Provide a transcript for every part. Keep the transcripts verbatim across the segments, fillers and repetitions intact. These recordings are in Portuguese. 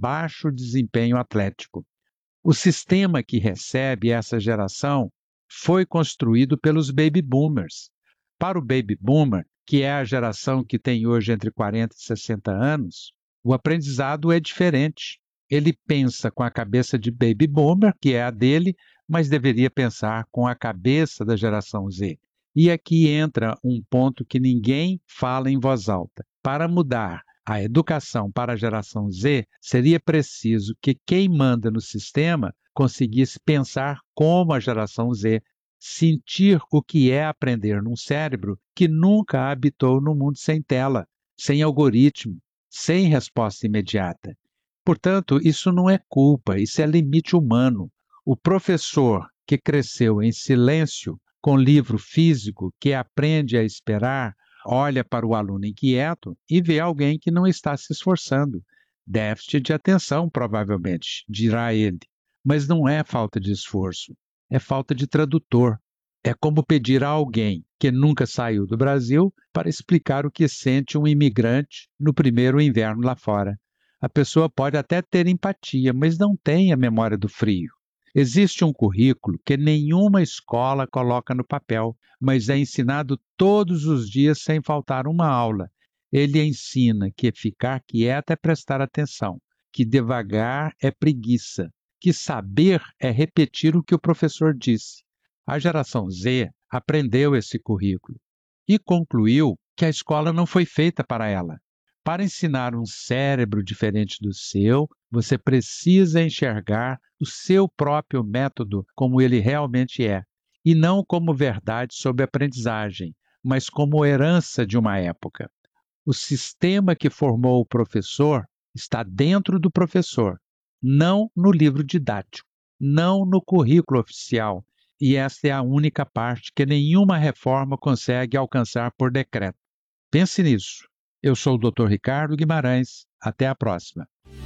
baixo desempenho atlético. O sistema que recebe essa geração foi construído pelos baby boomers. Para o baby boomer, que é a geração que tem hoje entre quarenta e sessenta anos, o aprendizado é diferente. Ele pensa com a cabeça de baby boomer, que é a dele, mas deveria pensar com a cabeça da geração Z. E aqui entra um ponto que ninguém fala em voz alta. Para mudar a educação para a geração Z, seria preciso que quem manda no sistema conseguisse pensar como a geração Z, sentir o que é aprender num cérebro que nunca habitou no mundo sem tela, sem algoritmo, sem resposta imediata. Portanto, isso não é culpa, isso é limite humano. O professor que cresceu em silêncio, com livro físico, que aprende a esperar, olha para o aluno inquieto e vê alguém que não está se esforçando. Déficit de atenção, provavelmente, dirá ele. Mas não é falta de esforço, é falta de tradutor. É como pedir a alguém que nunca saiu do Brasil para explicar o que sente um imigrante no primeiro inverno lá fora. A pessoa pode até ter empatia, mas não tem a memória do frio. Existe um currículo que nenhuma escola coloca no papel, mas é ensinado todos os dias sem faltar uma aula. Ele ensina que ficar quieto é prestar atenção, que devagar é preguiça, que saber é repetir o que o professor disse. A geração Z aprendeu esse currículo e concluiu que a escola não foi feita para ela. Para ensinar um cérebro diferente do seu, você precisa enxergar o seu próprio método como ele realmente é, e não como verdade sobre aprendizagem, mas como herança de uma época. O sistema que formou o professor está dentro do professor, não no livro didático, não no currículo oficial, e essa é a única parte que nenhuma reforma consegue alcançar por decreto. Pense nisso. Eu sou o doutor Ricardo Guimarães. Até a próxima.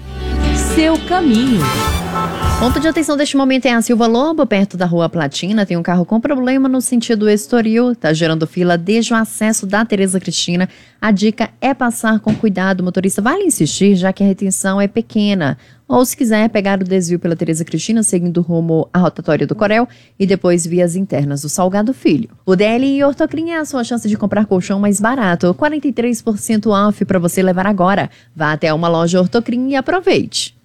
Seu caminho. Ponto de atenção deste momento é a Silva Lobo, perto da Rua Platina. Tem um carro com problema no sentido Estoril. Está gerando fila desde o acesso da Tereza Cristina. A dica é passar com cuidado. O motorista vale insistir, já que a retenção é pequena. Ou se quiser pegar o desvio pela Tereza Cristina, seguindo rumo à rotatória do Corel e depois vias internas do Salgado Filho. O D L I Ortoclin é a sua chance de comprar colchão mais barato. quarenta e três por cento off para você levar agora. Vá até uma loja Ortoclin e aproveite.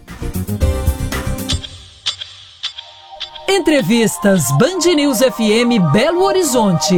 Entrevistas Band News F M Belo Horizonte.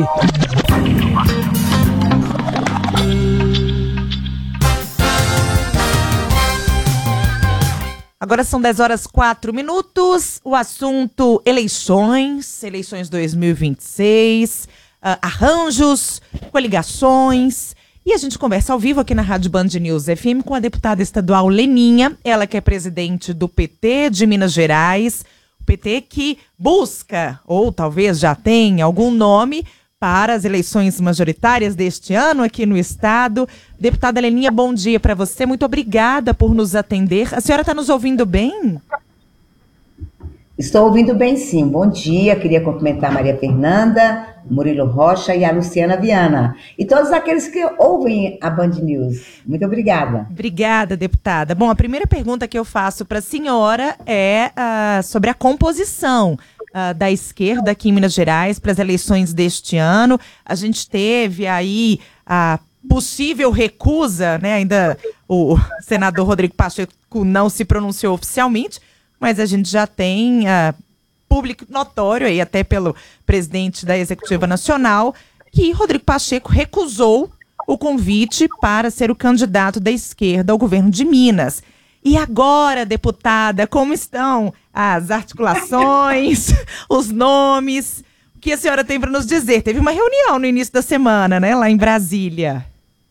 Agora são dez horas e quatro minutos. O assunto eleições, eleições dois mil e vinte e seis, uh, arranjos, coligações. E a gente conversa ao vivo aqui na Rádio Band News F M com a deputada estadual Leninha, ela que é presidente do P T de Minas Gerais. O P T que busca, ou talvez já tenha, algum nome para as eleições majoritárias deste ano aqui no estado. Deputada Leninha, bom dia para você. Muito obrigada por nos atender. A senhora está nos ouvindo bem? Estou ouvindo bem, sim. Bom dia. Queria cumprimentar a Maria Fernanda, Murilo Rocha e a Luciana Viana. E todos aqueles que ouvem a Band News. Muito obrigada. Obrigada, deputada. Bom, a primeira pergunta que eu faço para a senhora é uh, sobre a composição uh, da esquerda aqui em Minas Gerais para as eleições deste ano. A gente teve aí a possível recusa, né? Ainda o senador Rodrigo Pacheco não se pronunciou oficialmente, mas a gente já tem uh, público notório, aí, até pelo presidente da Executiva Nacional, que Rodrigo Pacheco recusou o convite para ser o candidato da esquerda ao governo de Minas. E agora, deputada, como estão as articulações, os nomes? O que a senhora tem para nos dizer? Teve uma reunião no início da semana, né, lá em Brasília.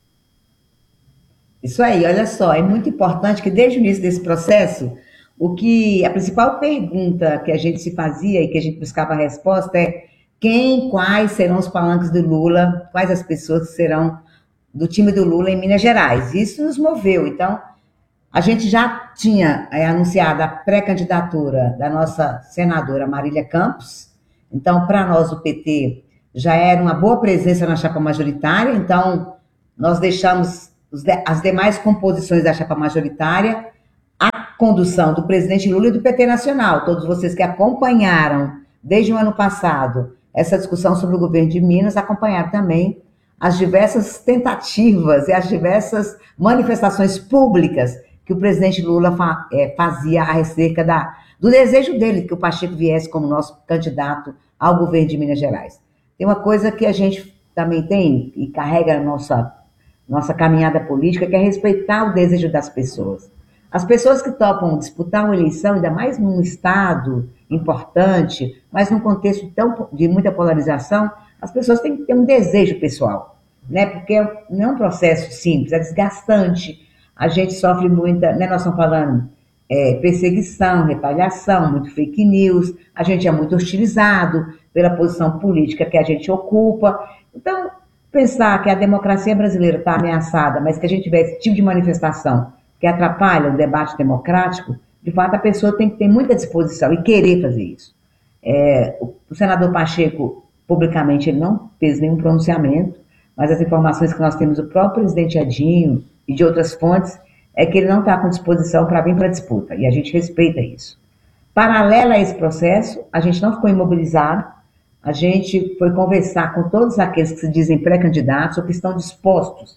Isso aí, olha só, é muito importante que desde o início desse processo, o que a principal pergunta que a gente se fazia e que a gente buscava a resposta é quem, quais serão os palanques do Lula, quais as pessoas que serão do time do Lula em Minas Gerais. Isso nos moveu. Então, a gente já tinha é, anunciado a pré-candidatura da nossa senadora Marília Campos. Então, para nós, o P T já era uma boa presença na chapa majoritária. Então, nós deixamos os de, as demais composições da chapa majoritária. A condução do presidente Lula e do P T Nacional. Todos vocês que acompanharam desde o ano passado essa discussão sobre o governo de Minas, acompanharam também as diversas tentativas e as diversas manifestações públicas que o presidente Lula fa- é, fazia acerca da, do desejo dele que o Pacheco viesse como nosso candidato ao governo de Minas Gerais. Tem uma coisa que a gente também tem e carrega na nossa, nossa caminhada política, que é respeitar o desejo das pessoas. As pessoas que topam disputar uma eleição, ainda mais num estado importante, mas num contexto tão, de muita polarização, as pessoas têm que ter um desejo pessoal, né? Porque não é um processo simples, é desgastante. A gente sofre muita, né? Nós estamos falando é, perseguição, retaliação, muito fake news, a gente é muito hostilizado pela posição política que a gente ocupa. Então, pensar que a democracia brasileira está ameaçada, mas que a gente tiver esse tipo de manifestação que atrapalha o debate democrático, de fato a pessoa tem que ter muita disposição e querer fazer isso. É, o senador Pacheco, publicamente, ele não fez nenhum pronunciamento, mas as informações que nós temos do próprio presidente Adinho e de outras fontes é que ele não está com disposição para vir para a disputa, e a gente respeita isso. Paralelo a esse processo, a gente não ficou imobilizado, a gente foi conversar com todos aqueles que se dizem pré-candidatos ou que estão dispostos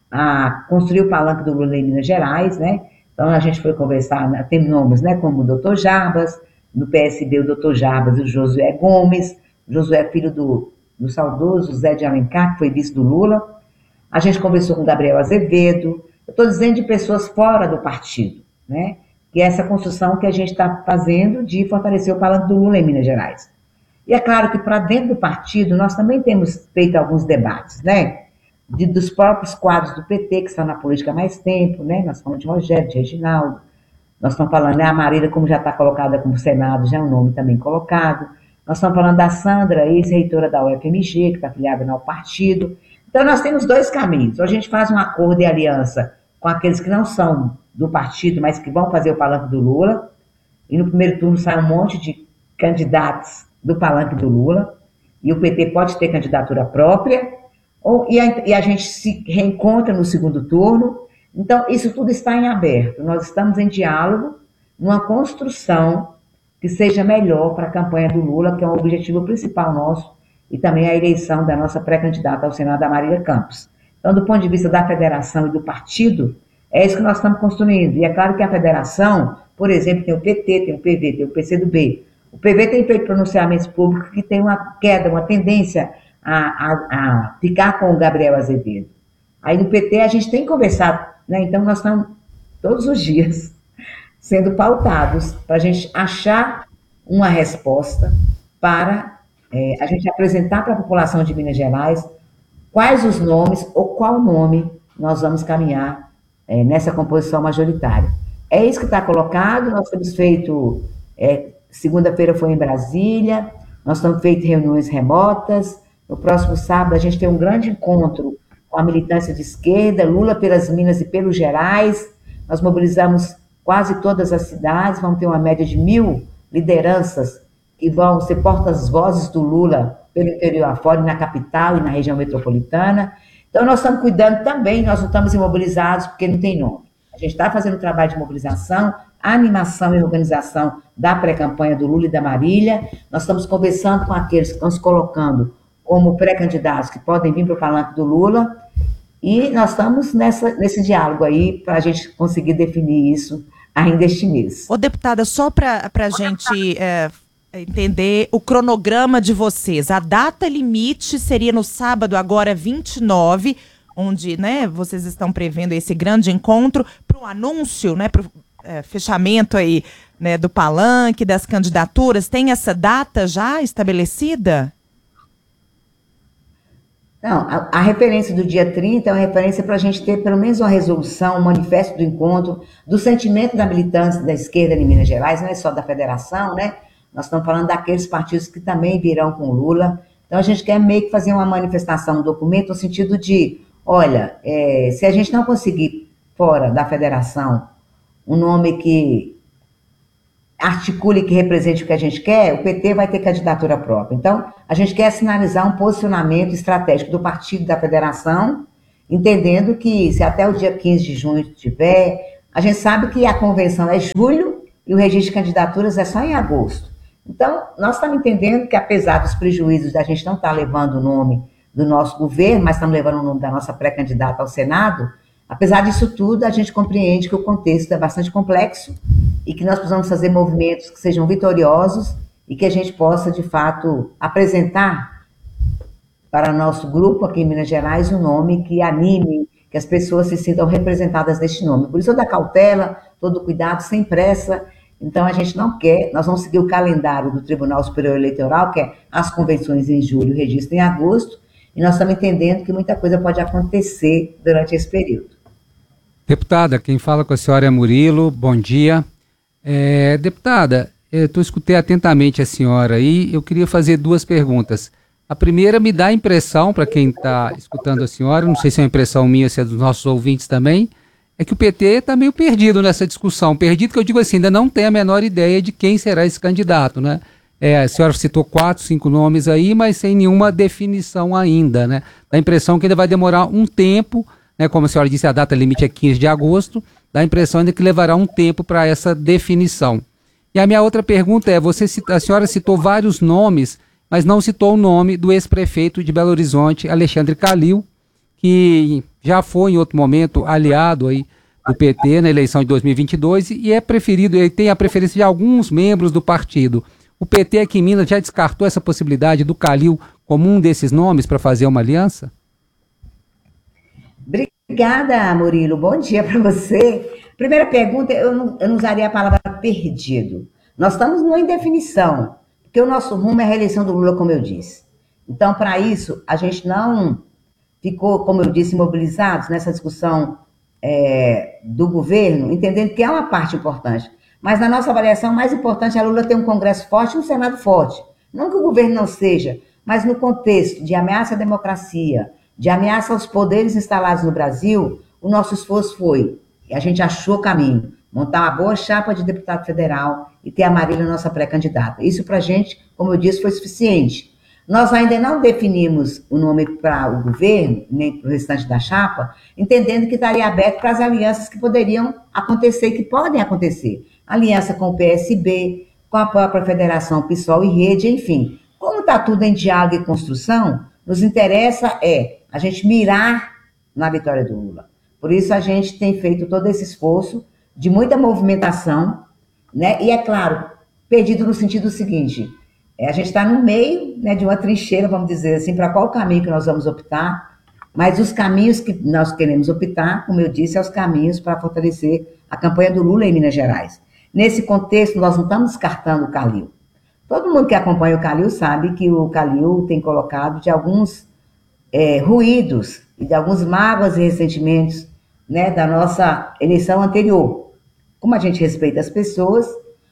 a construir o palanque do Lula em Minas Gerais, né? Então a gente foi conversar, tem nomes, né, como o doutor Jarbas, no P S B o doutor Jarbas e o Josué Gomes, o Josué é filho do, do saudoso Zé de Alencar, que foi vice do Lula. A gente conversou com o Gabriel Azevedo, eu estou dizendo de pessoas fora do partido, né? Que é essa construção que a gente está fazendo de fortalecer o palanque do Lula em Minas Gerais. E é claro que para dentro do partido nós também temos feito alguns debates, né? De, dos próprios quadros do P T, que estão na política há mais tempo, né? Nós falamos de Rogério, de Reginaldo, nós estamos falando, né, a Marília, como já está colocada como Senado, já é um nome também colocado, nós estamos falando da Sandra, ex-reitora da U F M G, que está afiliada ao partido. Então nós temos dois caminhos, ou a gente faz um acordo de aliança com aqueles que não são do partido, mas que vão fazer o palanque do Lula, e no primeiro turno sai um monte de candidatos do palanque do Lula, e o P T pode ter candidatura própria, ou, e, a, e a gente se reencontra no segundo turno. Então, isso tudo está em aberto. Nós estamos em diálogo, numa construção que seja melhor para a campanha do Lula, que é o objetivo principal nosso, e também a eleição da nossa pré-candidata ao Senado, a Marília Campos. Então, do ponto de vista da federação e do partido, é isso que nós estamos construindo. E é claro que a federação, por exemplo, tem o P T, tem o P V, tem o P C do B. O P V tem feito pronunciamentos públicos que tem uma queda, uma tendência a, a, a ficar com o Gabriel Azevedo. Aí no P T a gente tem conversado, né? Então nós estamos todos os dias sendo pautados para a gente achar uma resposta para é, a gente apresentar para a população de Minas Gerais quais os nomes ou qual nome nós vamos caminhar é, nessa composição majoritária. É isso que está colocado, nós temos feito, é, segunda-feira foi em Brasília, nós temos feito reuniões remotas. No próximo sábado a gente tem um grande encontro com a militância de esquerda, Lula pelas Minas e pelos Gerais. Nós mobilizamos quase todas as cidades, vamos ter uma média de mil lideranças que vão ser portas-vozes do Lula pelo interior afora, e na capital e na região metropolitana. Então nós estamos cuidando também, nós não estamos imobilizados porque não tem nome. A gente está fazendo um trabalho de mobilização, animação e organização da pré-campanha do Lula e da Marília. Nós estamos conversando com aqueles que estão se colocando como pré-candidatos que podem vir para o palanque do Lula, e nós estamos nessa, nesse diálogo aí para a gente conseguir definir isso ainda este mês. Ô, deputada, só para a gente é, entender o cronograma de vocês, a data limite seria no sábado, agora vinte e nove, onde, né, vocês estão prevendo esse grande encontro para o anúncio, né, para o é, fechamento aí, né, do palanque, das candidaturas. Tem essa data já estabelecida? Não, a, a referência do dia trinta é uma referência para a gente ter pelo menos uma resolução, um manifesto do encontro, do sentimento da militância da esquerda em Minas Gerais, não é só da federação, né? Nós estamos falando daqueles partidos que também virão com o Lula. Então a gente quer meio que fazer uma manifestação, um documento, no sentido de, olha, é, se a gente não conseguir fora da federação um nome que articule e que represente o que a gente quer, o P T vai ter candidatura própria. Então, a gente quer sinalizar um posicionamento estratégico do partido da federação, entendendo que se até o dia quinze de junho tiver, A gente sabe que a convenção é julho e o registro de candidaturas é só em agosto. Então, nós estamos entendendo que, apesar dos prejuízos da gente não estar levando o nome do nosso governo, mas estamos levando o nome da nossa pré-candidata ao Senado, apesar disso tudo, a gente compreende que o contexto é bastante complexo e que nós precisamos fazer movimentos que sejam vitoriosos e que a gente possa, de fato, apresentar para nosso grupo aqui em Minas Gerais um nome que anime, que as pessoas se sintam representadas neste nome. Por isso, toda cautela, todo cuidado, sem pressa. Então, a gente não quer, nós vamos seguir o calendário do Tribunal Superior Eleitoral, que é as convenções em julho, o registro em agosto, e nós estamos entendendo que muita coisa pode acontecer durante esse período. Deputada, quem fala com a senhora é Murilo, bom dia. É, deputada, eu escutei atentamente a senhora aí, eu queria fazer duas perguntas. A primeira me dá a impressão, para quem está escutando a senhora, não sei se é uma impressão minha, se é dos nossos ouvintes também, é que o P T está meio perdido nessa discussão. Perdido que eu digo assim, ainda não tem a menor ideia de quem será esse candidato, né? É, a senhora citou quatro, cinco nomes aí, mas sem nenhuma definição ainda, né? Dá a impressão que ainda vai demorar um tempo, né? Como a senhora disse, a data limite é quinze de agosto, dá a impressão ainda que levará um tempo para essa definição. E a minha outra pergunta é, você, a senhora citou vários nomes, mas não citou o nome do ex-prefeito de Belo Horizonte, Alexandre Calil, que já foi em outro momento aliado aí do P T na eleição de dois mil e vinte e dois e é preferido, ele tem a preferência de alguns membros do partido. O P T aqui em Minas já descartou essa possibilidade do Calil como um desses nomes para fazer uma aliança? Obrigada, Murilo. Bom dia para você. Primeira pergunta, eu não, eu não usaria a palavra perdido. Nós estamos numa indefinição, porque o nosso rumo é a reeleição do Lula, como eu disse. Então, para isso, a gente não ficou, como eu disse, imobilizados nessa discussão é, do governo, entendendo que é uma parte importante. Mas na nossa avaliação, o mais importante é a Lula ter um Congresso forte e um Senado forte. Não que o governo não seja, mas no contexto de ameaça à democracia, de ameaça aos poderes instalados no Brasil, o nosso esforço foi, e a gente achou caminho, montar uma boa chapa de deputado federal e ter a Marília nossa pré-candidata. Isso para a gente, como eu disse, foi suficiente. Nós ainda não definimos o nome para o governo, nem para o restante da chapa, entendendo que estaria aberto para as alianças que poderiam acontecer e que podem acontecer. Aliança com o P S B, com a própria Federação PSOL e Rede, enfim. Como está tudo em diálogo e construção, nos interessa é a gente mirar na vitória do Lula. Por isso a gente tem feito todo esse esforço de muita movimentação, né? E é claro, perdido no sentido seguinte, é, a gente está no meio, né, de uma trincheira, vamos dizer assim, para qual caminho que nós vamos optar, mas os caminhos que nós queremos optar, como eu disse, são os caminhos para fortalecer a campanha do Lula em Minas Gerais. Nesse contexto, nós não estamos descartando o Calil. Todo mundo que acompanha o Calil sabe que o Calil tem colocado de alguns é, ruídos e de alguns mágoas e ressentimentos, né, da nossa eleição anterior. Como a gente respeita as pessoas,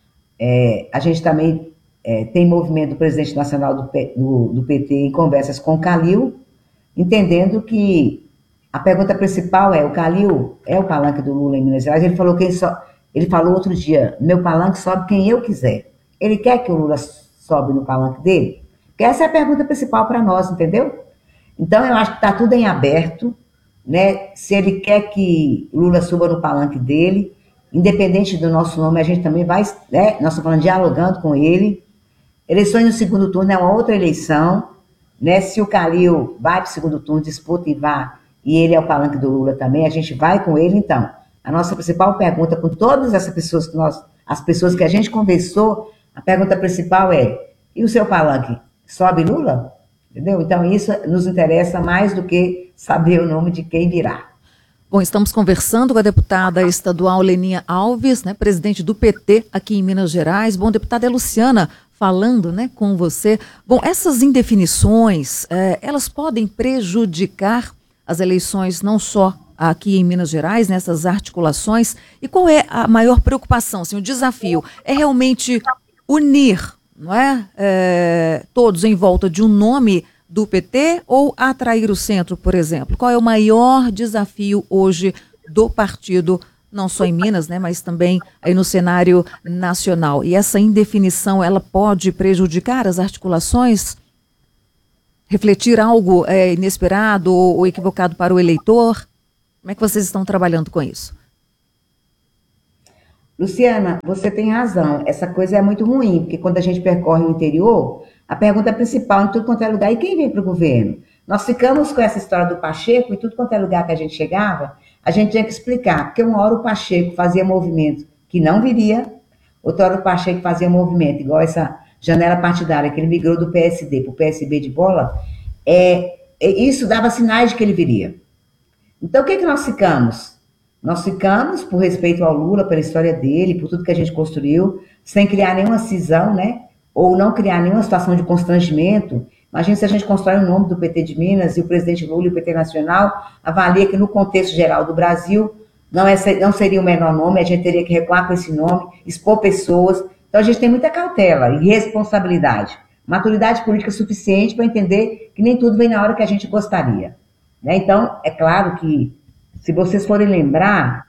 é, a gente também é, tem movimento do presidente nacional do, P, do, do P T em conversas com o Calil, entendendo que a pergunta principal é, o Calil é o palanque do Lula em Minas Gerais? Ele falou, quem so, ele falou outro dia, meu palanque sobe quem eu quiser. Ele quer que o Lula sobe no palanque dele? Porque essa é a pergunta principal para nós, entendeu? Então, eu acho que está tudo em aberto, né? Se ele quer que Lula suba no palanque dele, independente do nosso nome, a gente também vai, né? Nós estamos falando, dialogando com ele. Eleições no segundo turno é uma outra eleição, né? Se o Calil vai para o segundo turno, disputa e vá, e ele é o palanque do Lula também, a gente vai com ele, então. A nossa principal pergunta, com todas essas pessoas que nós, as pessoas que a gente conversou, a pergunta principal é, e o seu palanque, sobe Lula? Entendeu? Então isso nos interessa mais do que saber o nome de quem virá. Bom, estamos conversando com a deputada estadual Leninha Alves, né, presidente do P T aqui em Minas Gerais. Bom, deputada, é Luciana falando, né, com você. Bom, essas indefinições, é, elas podem prejudicar as eleições não só aqui em Minas Gerais, nessas articulações. E qual é a maior preocupação, assim, o desafio? É realmente unir, não é? É, todos em volta de um nome do P T ou atrair o centro, por exemplo? Qual é o maior desafio hoje do partido, não só em Minas, né, mas também aí no cenário nacional? E essa indefinição, ela pode prejudicar as articulações? Refletir algo é, inesperado ou equivocado para o eleitor? Como é que vocês estão trabalhando com isso? Luciana, você tem razão. Essa coisa é muito ruim, porque quando a gente percorre o interior, a pergunta principal em tudo quanto é lugar, e quem vem para o governo? Nós ficamos com essa história do Pacheco, e tudo quanto é lugar que a gente chegava, a gente tinha que explicar, porque uma hora o Pacheco fazia movimento que não viria, outra hora o Pacheco fazia movimento, igual essa janela partidária, que ele migrou do P S D para o P S B de bola, é, isso dava sinais de que ele viria. Então, o que, que nós ficamos? Nós ficamos, por respeito ao Lula, pela história dele, por tudo que a gente construiu, sem criar nenhuma cisão, né? Ou não criar nenhuma situação de constrangimento. Imagina se a gente constrói o nome do P T de Minas e o presidente Lula e o P T Nacional avalia que no contexto geral do Brasil não, é, não seria o menor nome, a gente teria que recuar com esse nome, expor pessoas. Então a gente tem muita cautela e responsabilidade, maturidade política suficiente para entender que nem tudo vem na hora que a gente gostaria. Né? Então, é claro que, se vocês forem lembrar,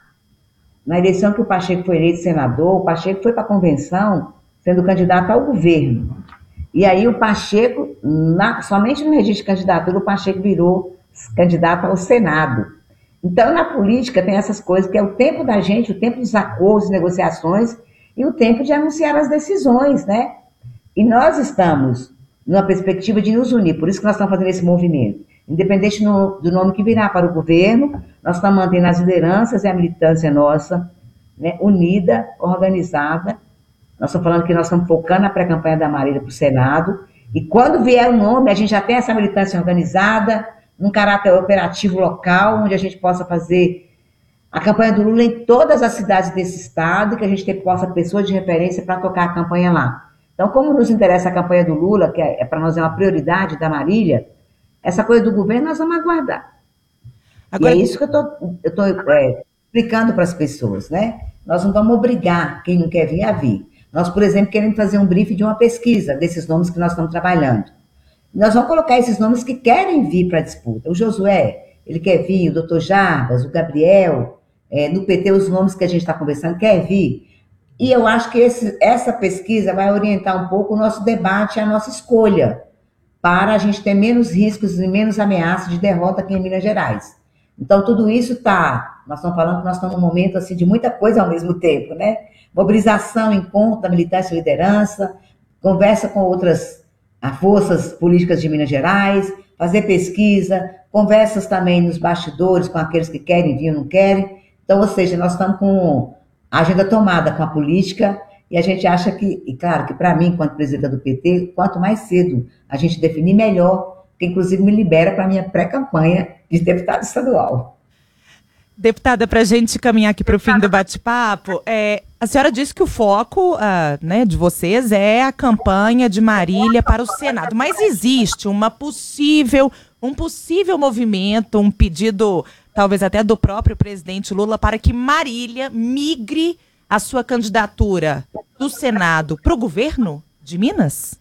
na eleição que o Pacheco foi eleito senador, o Pacheco foi para a convenção sendo candidato ao governo. E aí o Pacheco, na, somente no registro de candidatura, o Pacheco virou candidato ao Senado. Então, na política tem essas coisas, que é o tempo da gente, o tempo dos acordos, negociações, e o tempo de anunciar as decisões, né? E nós estamos numa perspectiva de nos unir, por isso que nós estamos fazendo esse movimento. Independente no, do nome que virá para o governo, nós estamos mantendo as lideranças e a militância nossa, né, unida, organizada. Nós estamos falando que nós estamos focando na pré-campanha da Marília para o Senado, e quando vier o nome, a gente já tem essa militância organizada, num caráter operativo local, onde a gente possa fazer a campanha do Lula em todas as cidades desse estado, e que a gente possa ter pessoas de referência para tocar a campanha lá. Então, como nos interessa a campanha do Lula, que é, é para nós é uma prioridade da Marília, essa coisa do governo nós vamos aguardar. Agora, e é isso que eu estou é, explicando para as pessoas, né? Nós não vamos obrigar quem não quer vir a vir. Nós, por exemplo, queremos fazer um briefing de uma pesquisa desses nomes que nós estamos trabalhando. Nós vamos colocar esses nomes que querem vir para a disputa. O Josué, ele quer vir, o doutor Jarbas, o Gabriel, é, no P T, os nomes que a gente está conversando, quer vir. E eu acho que esse, essa pesquisa vai orientar um pouco o nosso debate, a nossa escolha, para a gente ter menos riscos e menos ameaças de derrota aqui em Minas Gerais. Então, tudo isso está... Nós estamos falando que nós estamos num momento assim, de muita coisa ao mesmo tempo, né? Mobilização, encontro da militância e liderança, conversa com outras forças políticas de Minas Gerais, fazer pesquisa, conversas também nos bastidores com aqueles que querem vir ou não querem. Então, ou seja, nós estamos com a agenda tomada com a política, e a gente acha que, e claro, que para mim, enquanto presidenta do P T, quanto mais cedo a gente definir, melhor, que inclusive me libera para a minha pré-campanha de deputado estadual. Deputada, para a gente caminhar aqui para o fim do bate-papo, é, a senhora disse que o foco uh, né, de vocês é a campanha de Marília para o Senado, mas existe uma possível, um possível movimento, um pedido, talvez até do próprio presidente Lula, para que Marília migre a sua candidatura do Senado para o governo de Minas?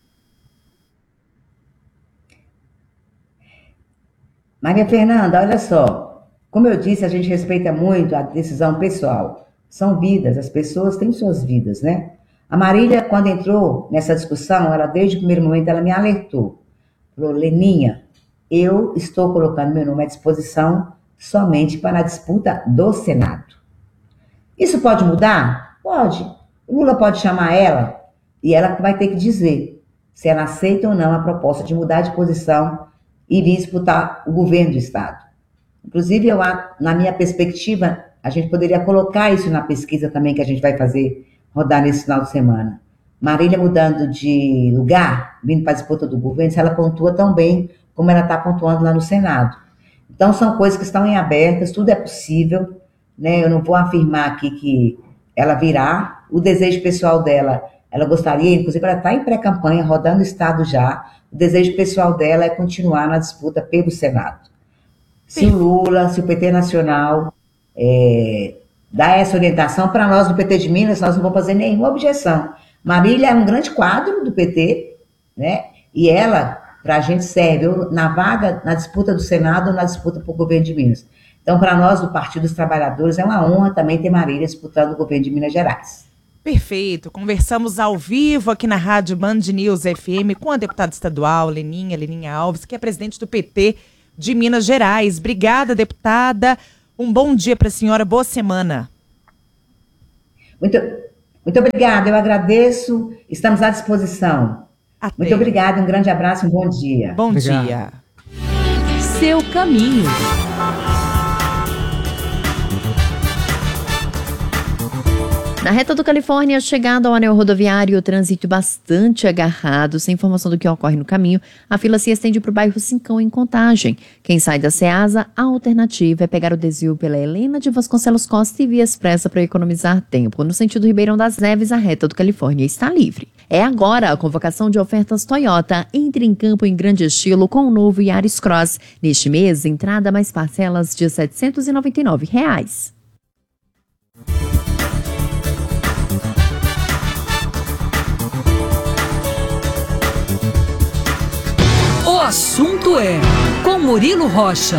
Maria Fernanda, olha só, como eu disse, a gente respeita muito a decisão pessoal. São vidas, as pessoas têm suas vidas, né? A Marília, quando entrou nessa discussão, ela desde o primeiro momento, ela me alertou. Falou, Leninha, eu estou colocando meu nome à disposição somente para a disputa do Senado. Isso pode mudar? Pode. O Lula pode chamar ela e ela vai ter que dizer se ela aceita ou não a proposta de mudar de posição e vir disputar o governo do Estado. Inclusive, eu, na minha perspectiva, a gente poderia colocar isso na pesquisa também que a gente vai fazer, rodar nesse final de semana. Marília mudando de lugar, vindo para a disputa do governo, se ela pontua tão bem como ela está pontuando lá no Senado. Então, são coisas que estão em abertas, tudo é possível, né? Eu não vou afirmar aqui que ela virá. O desejo pessoal dela, ela gostaria, inclusive ela está em pré-campanha, rodando o Estado já. O desejo pessoal dela é continuar na disputa pelo Senado. Se o Lula, se o P T Nacional é, dá essa orientação, para nós do P T de Minas, nós não vamos fazer nenhuma objeção. Marília é um grande quadro do P T, né? E ela, para a gente, serve na vaga, na disputa do Senado ou na disputa para o governo de Minas. Então, para nós, do Partido dos Trabalhadores, é uma honra também ter Marília disputando o governo de Minas Gerais. Perfeito. Conversamos ao vivo aqui na Rádio Band News F M com a deputada estadual Leninha, Leninha Alves, que é presidente do P T de Minas Gerais. Obrigada, deputada. Um bom dia para a senhora. Boa semana. Muito, muito obrigada, eu agradeço, estamos à disposição. Até. Muito obrigada, um grande abraço, um bom dia. Bom Obrigado. dia. Seu caminho. Na reta do Califórnia, chegada ao anel rodoviário, o trânsito bastante agarrado. Sem informação do que ocorre no caminho, a fila se estende para o bairro Cincão, em Contagem. Quem sai da Ceasa, a alternativa é pegar o desvio pela Helena de Vasconcelos Costa e via expressa para economizar tempo. No sentido Ribeirão das Neves, a reta do Califórnia está livre. É agora a convocação de ofertas Toyota. Entre em campo em grande estilo com o novo Yaris Cross. Neste mês, entrada mais parcelas de setecentos e noventa e nove reais. O assunto é com Murilo Rocha.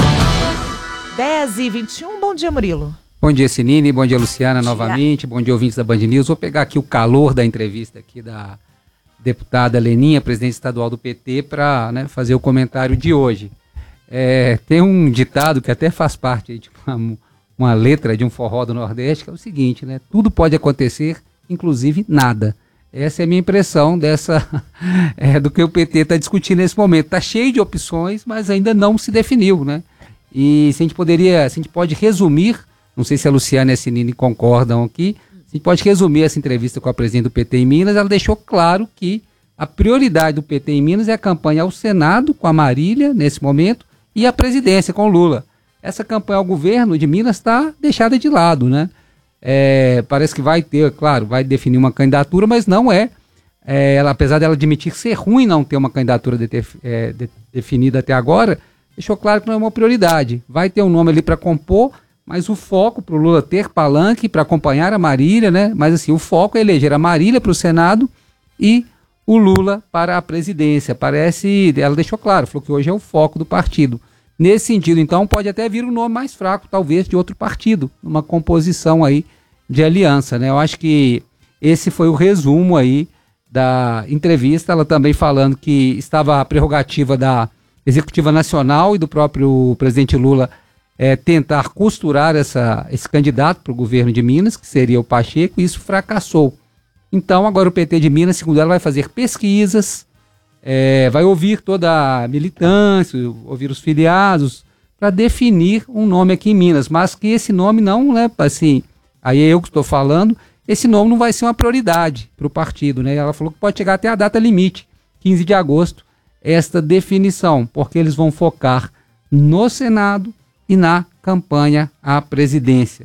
dez e vinte e um, bom dia, Murilo. Bom dia, Sinine, bom dia, Luciana, Bom dia. novamente, bom dia, ouvintes da Band News. Vou pegar aqui o calor da entrevista aqui da deputada Leninha, presidente estadual do P T, para, né, fazer o comentário de hoje. É, tem um ditado que até faz parte de uma, uma letra de um forró do Nordeste, que é o seguinte, né? Tudo pode acontecer, inclusive nada. Essa é a minha impressão dessa, é, do que o P T está discutindo nesse momento. Está cheio de opções, mas ainda não se definiu, né? E se a gente poderia, se a gente pode resumir, não sei se a Luciana e a Sinine concordam aqui, se a gente pode resumir essa entrevista com a presidente do P T em Minas, ela deixou claro que a prioridade do P T em Minas é a campanha ao Senado com a Marília, nesse momento, e a presidência com o Lula. Essa campanha ao governo de Minas está deixada de lado, né? É, parece que vai ter, claro, vai definir uma candidatura, mas não é, é ela, apesar dela admitir ser ruim não ter uma candidatura de, é, de, definida até agora, deixou claro que não é uma prioridade. Vai ter um nome ali para compor, mas o foco para o Lula ter palanque, para acompanhar a Marília, né? Mas assim, o foco é eleger a Marília para o Senado e o Lula para a presidência. Parece, ela deixou claro, falou que hoje é o foco do partido. Nesse sentido, então, pode até vir um nome mais fraco, talvez, de outro partido, numa composição aí de aliança, né? Eu acho que esse foi o resumo aí da entrevista, ela também falando que estava a prerrogativa da Executiva Nacional e do próprio presidente Lula é, tentar costurar essa, esse candidato para o governo de Minas, que seria o Pacheco, e isso fracassou. Então, agora o P T de Minas, segundo ela, vai fazer pesquisas, É, vai ouvir toda a militância, ouvir os filiados, para definir um nome aqui em Minas, mas que esse nome não, né, assim, aí é eu que estou falando, esse nome não vai ser uma prioridade para o partido, né? Ela falou que pode chegar até a data limite, quinze de agosto, esta definição, porque eles vão focar no Senado e na campanha à presidência.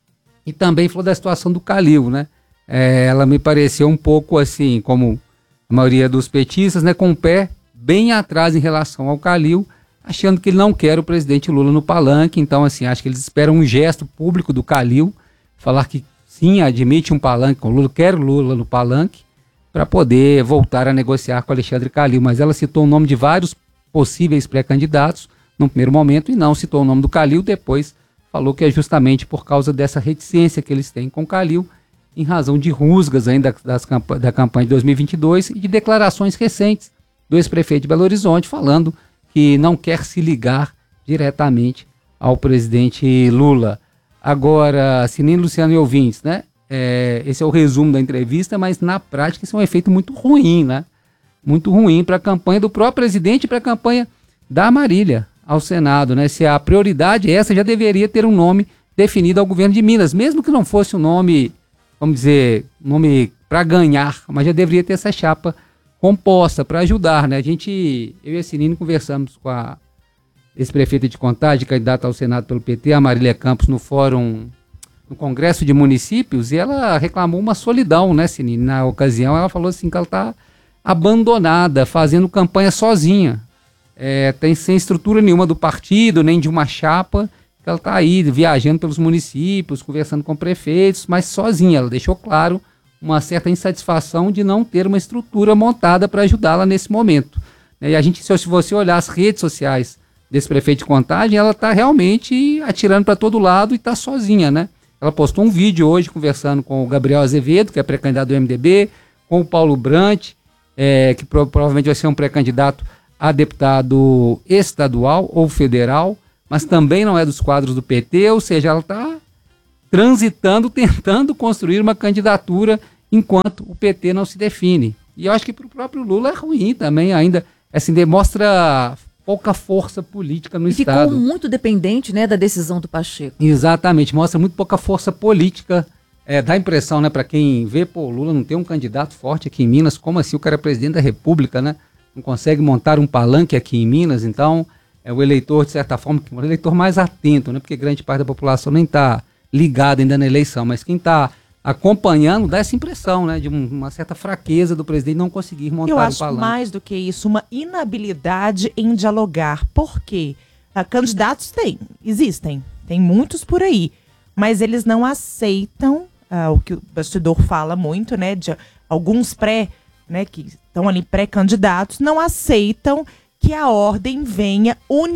E também falou da situação do Calil, né? É, ela me pareceu um pouco assim, como a maioria dos petistas, né, com o pé bem atrás em relação ao Calil, achando que ele não quer o presidente Lula no palanque. Então, assim, acho que eles esperam um gesto público do Calil, falar que sim, admite um palanque com o Lula, quer o Lula no palanque, para poder voltar a negociar com Alexandre Calil. Mas ela citou o nome de vários possíveis pré-candidatos no primeiro momento e não citou o nome do Calil, depois falou que é justamente por causa dessa reticência que eles têm com o Calil, em razão de rusgas ainda das camp- da campanha de dois mil e vinte e dois e de declarações recentes do ex-prefeito de Belo Horizonte falando que não quer se ligar diretamente ao presidente Lula. Agora, Sinine, Luciano e ouvintes, né? É, esse é o resumo da entrevista, mas na prática isso é um efeito muito ruim, né? Muito ruim para a campanha do próprio presidente e para a campanha da Marília ao Senado, né? Se a prioridade é essa, já deveria ter um nome definido ao governo de Minas, mesmo que não fosse um nome, vamos dizer, nome para ganhar, mas já deveria ter essa chapa composta para ajudar, né? A gente, eu e a Sinine conversamos com a ex-prefeita de Contagem, candidata ao Senado pelo P T, a Marília Campos, no fórum, no Congresso de Municípios, e ela reclamou uma solidão, né, Sinine? Na ocasião, ela falou assim que ela está abandonada, fazendo campanha sozinha, é, tem sem estrutura nenhuma do partido, nem de uma chapa, que ela está aí viajando pelos municípios, conversando com prefeitos, mas sozinha. Ela deixou claro uma certa insatisfação de não ter uma estrutura montada para ajudá-la nesse momento. E a gente, se você olhar as redes sociais desse prefeito de Contagem, ela está realmente atirando para todo lado e está sozinha, né? Ela postou um vídeo hoje conversando com o Gabriel Azevedo, que é pré-candidato do M D B, com o Paulo Brant, é, que pro, provavelmente vai ser um pré-candidato a deputado estadual ou federal, mas também não é dos quadros do P T, ou seja, ela está transitando, tentando construir uma candidatura enquanto o P T não se define. E eu acho que para o próprio Lula é ruim também ainda, assim, demonstra pouca força política no e Estado. Ficou muito dependente, né, da decisão do Pacheco. Exatamente, mostra muito pouca força política. É, dá a impressão, né, para quem vê, pô, o Lula não tem um candidato forte aqui em Minas, como assim o cara é presidente da República, né? Não consegue montar um palanque aqui em Minas, então é o eleitor, de certa forma, o eleitor mais atento, né? Porque grande parte da população nem está ligada ainda na eleição, mas quem está acompanhando dá essa impressão, né, de um, uma certa fraqueza do presidente não conseguir montar Eu um acho palanque. mais do que isso, uma inabilidade em dialogar. Por quê? Ah, candidatos tem, existem, tem muitos por aí, mas eles não aceitam ah, o que o bastidor fala muito, né, de alguns pré, né, que estão ali pré-candidatos, não aceitam que a ordem venha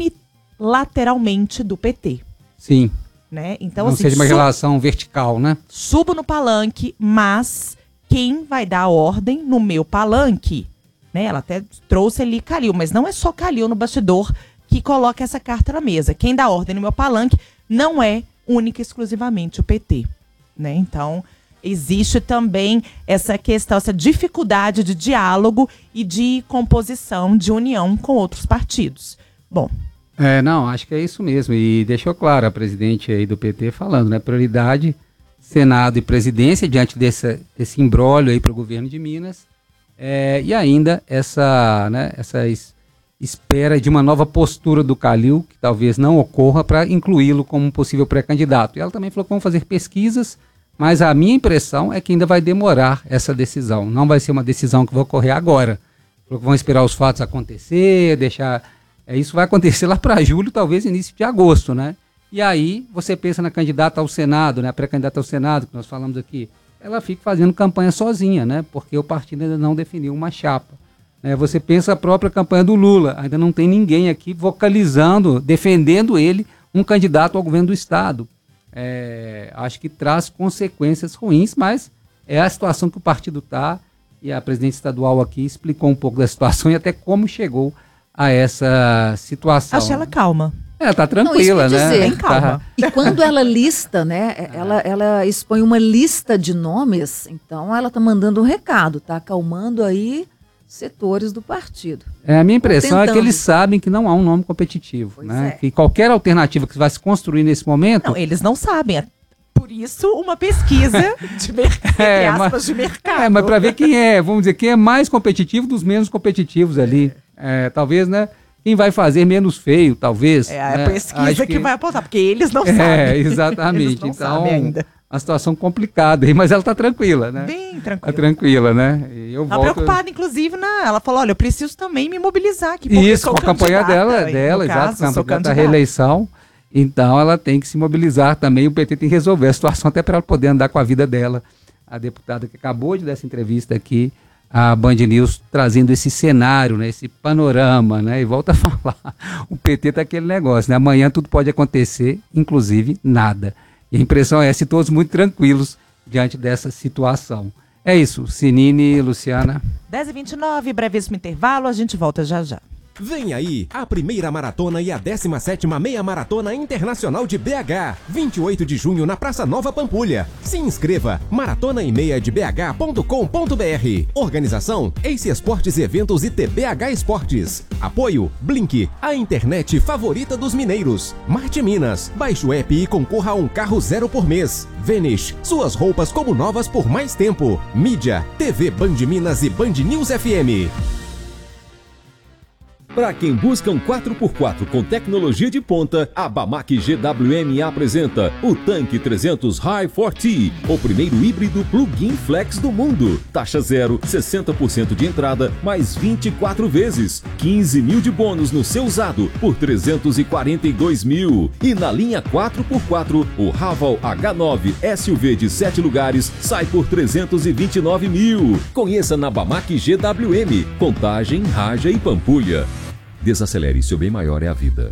unilateralmente do P T. Sim. Né? Então, não assim, seja uma su- relação vertical, né? subo no palanque, mas quem vai dar a ordem no meu palanque? Né? Ela até trouxe ali Calil, mas não é só Calil no bastidor que coloca essa carta na mesa. Quem dá a ordem no meu palanque não é única e exclusivamente o P T. Né? Então, existe também essa questão, essa dificuldade de diálogo e de composição, de união com outros partidos. Bom, É, não, acho que é isso mesmo. E deixou claro a presidente aí do P T falando, né? Prioridade, Senado e presidência, diante desse, desse imbróglio aí para o governo de Minas. É, e ainda essa, né, essa es, espera de uma nova postura do Calil, que talvez não ocorra, para incluí-lo como um possível pré-candidato. E ela também falou que vão fazer pesquisas, mas a minha impressão é que ainda vai demorar essa decisão. Não vai ser uma decisão que vai ocorrer agora. Falou que vão esperar os fatos acontecer, deixar... É, isso vai acontecer lá para julho, talvez início de agosto, né? E aí você pensa na candidata ao Senado, né? A pré-candidata ao Senado, que nós falamos aqui, ela fica fazendo campanha sozinha, né? Porque o partido ainda não definiu uma chapa. Né? Você pensa a própria campanha do Lula, ainda não tem ninguém aqui vocalizando, defendendo ele, um candidato ao governo do Estado. É, acho que traz consequências ruins, mas é a situação que o partido está, e a presidente estadual aqui explicou um pouco da situação e até como chegou a essa situação. achei ela calma. Ela tá Não, isso tranquila, quer né? dizer, Bem calma. E quando ela lista, né, ela, ela expõe uma lista de nomes, então ela tá mandando um recado, tá acalmando aí setores do partido. É, a minha impressão é que tentando. eles sabem que não há um nome competitivo, Pois né? é. Que qualquer alternativa que vai se construir nesse momento... Não, eles não sabem. É por isso uma pesquisa de, mer- É, entre aspas, mas- de mercado. É, mas para ver quem é, vamos dizer, quem é mais competitivo dos menos competitivos ali. É, talvez, né? Quem vai fazer menos feio, talvez. É a né? pesquisa Acho que... vai apontar, porque eles não sabem. É, exatamente. Eles não Então, sabem ainda. uma situação complicada aí, mas ela tá tranquila, né? Bem Tá tranquilo. tranquila, né? E eu Tá volto... preocupada, inclusive, na... ela falou, olha, eu preciso também me mobilizar aqui. porque eu Isso, sou com a campanha candidata, dela, e, dela no exato, caso, com a sou candidata à candidata. reeleição. Então ela tem que se mobilizar também, o P T tem que resolver a situação até para ela poder andar com a vida dela. A deputada que acabou de dar essa entrevista aqui, a Band News, trazendo esse cenário, né, esse panorama, né, e volta a falar, o P T tá aquele negócio, né, amanhã tudo pode acontecer, inclusive nada. E a impressão é essa, e todos muito tranquilos diante dessa situação. É isso, Sinine, Luciana. dez e vinte e nove, brevíssimo intervalo, a gente volta já já. Vem aí, a primeira maratona e a décima sétima meia maratona internacional de B H, vinte e oito de junho na Praça Nova Pampulha. Se inscreva, maratona e meia de b h ponto com ponto b r. Organização, Ace Esportes Eventos e T B H Esportes. Apoio, Blink, a internet favorita dos mineiros. Marte Minas, baixe o app e concorra a um carro zero por mês. Vanish, suas roupas como novas por mais tempo. Mídia, T V Band Minas e Band News F M. Para quem busca um quatro por quatro com tecnologia de ponta, a Bamac G W M apresenta o Tanque trezentos High quatro T, o primeiro híbrido plug-in flex do mundo. Taxa zero, sessenta por cento de entrada, mais vinte e quatro vezes, quinze mil de bônus no seu usado por trezentos e quarenta e dois mil. E na linha quatro por quatro, o Raval H nove S U V de sete lugares sai por trezentos e vinte e nove mil. Conheça na Bamac G W M, Contagem, Raja e Pampulha. Desacelere, seu bem maior é a vida.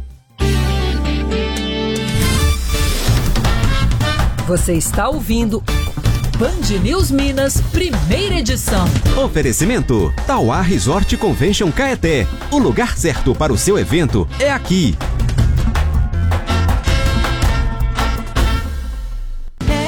Você está ouvindo Band News Minas, primeira edição. Oferecimento, Tauá Resort Convention Caeté. O lugar certo para o seu evento é aqui.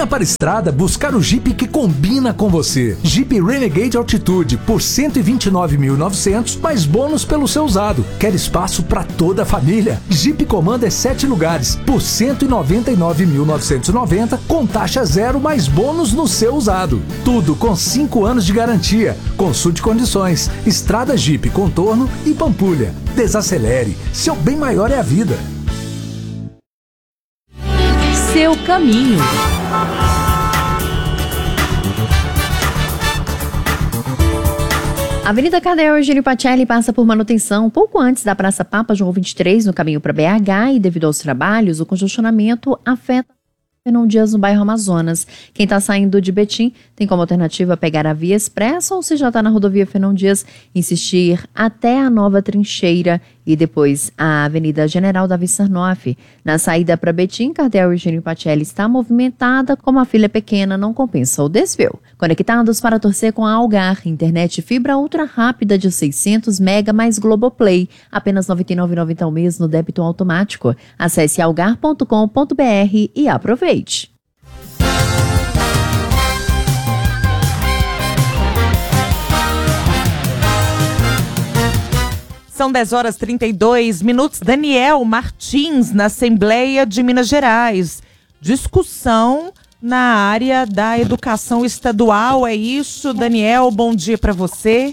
Venha para a estrada buscar o Jeep que combina com você. Jeep Renegade Altitude por cento e vinte e nove mil e novecentos, mais bônus pelo seu usado. Quer espaço para toda a família? Jeep Commander sete lugares por cento e noventa e nove mil novecentos e noventa, com taxa zero mais bônus no seu usado. Tudo com cinco anos de garantia. Consulte condições. Estrada Jeep Contorno e Pampulha. Desacelere. Seu bem maior é a vida. Seu caminho. A Avenida Cardeal Eugênio Pacelli passa por manutenção pouco antes da Praça Papa João vinte e três, no caminho para B H, e devido aos trabalhos, o congestionamento afeta Fernão Dias no bairro Amazonas. Quem está saindo de Betim tem como alternativa pegar a Via Expressa, ou se já está na rodovia Fernão Dias, insistir até a Nova Trincheira e depois a Avenida General Davi Sarnoff. Na saída para Betim, Cardeal Eugênio Pacelli está movimentada, como a filha pequena não compensa o desvio. Conectados para torcer com a Algar, internet fibra ultra rápida de seiscentos mega mais Globoplay, apenas noventa e nove reais e noventa centavos ao mês no débito automático. Acesse algar ponto com ponto b r e aproveite. São dez horas e trinta e dois minutos. Daniel Martins, na Assembleia de Minas Gerais. Discussão na área da educação estadual. É isso, Daniel. Bom dia para você.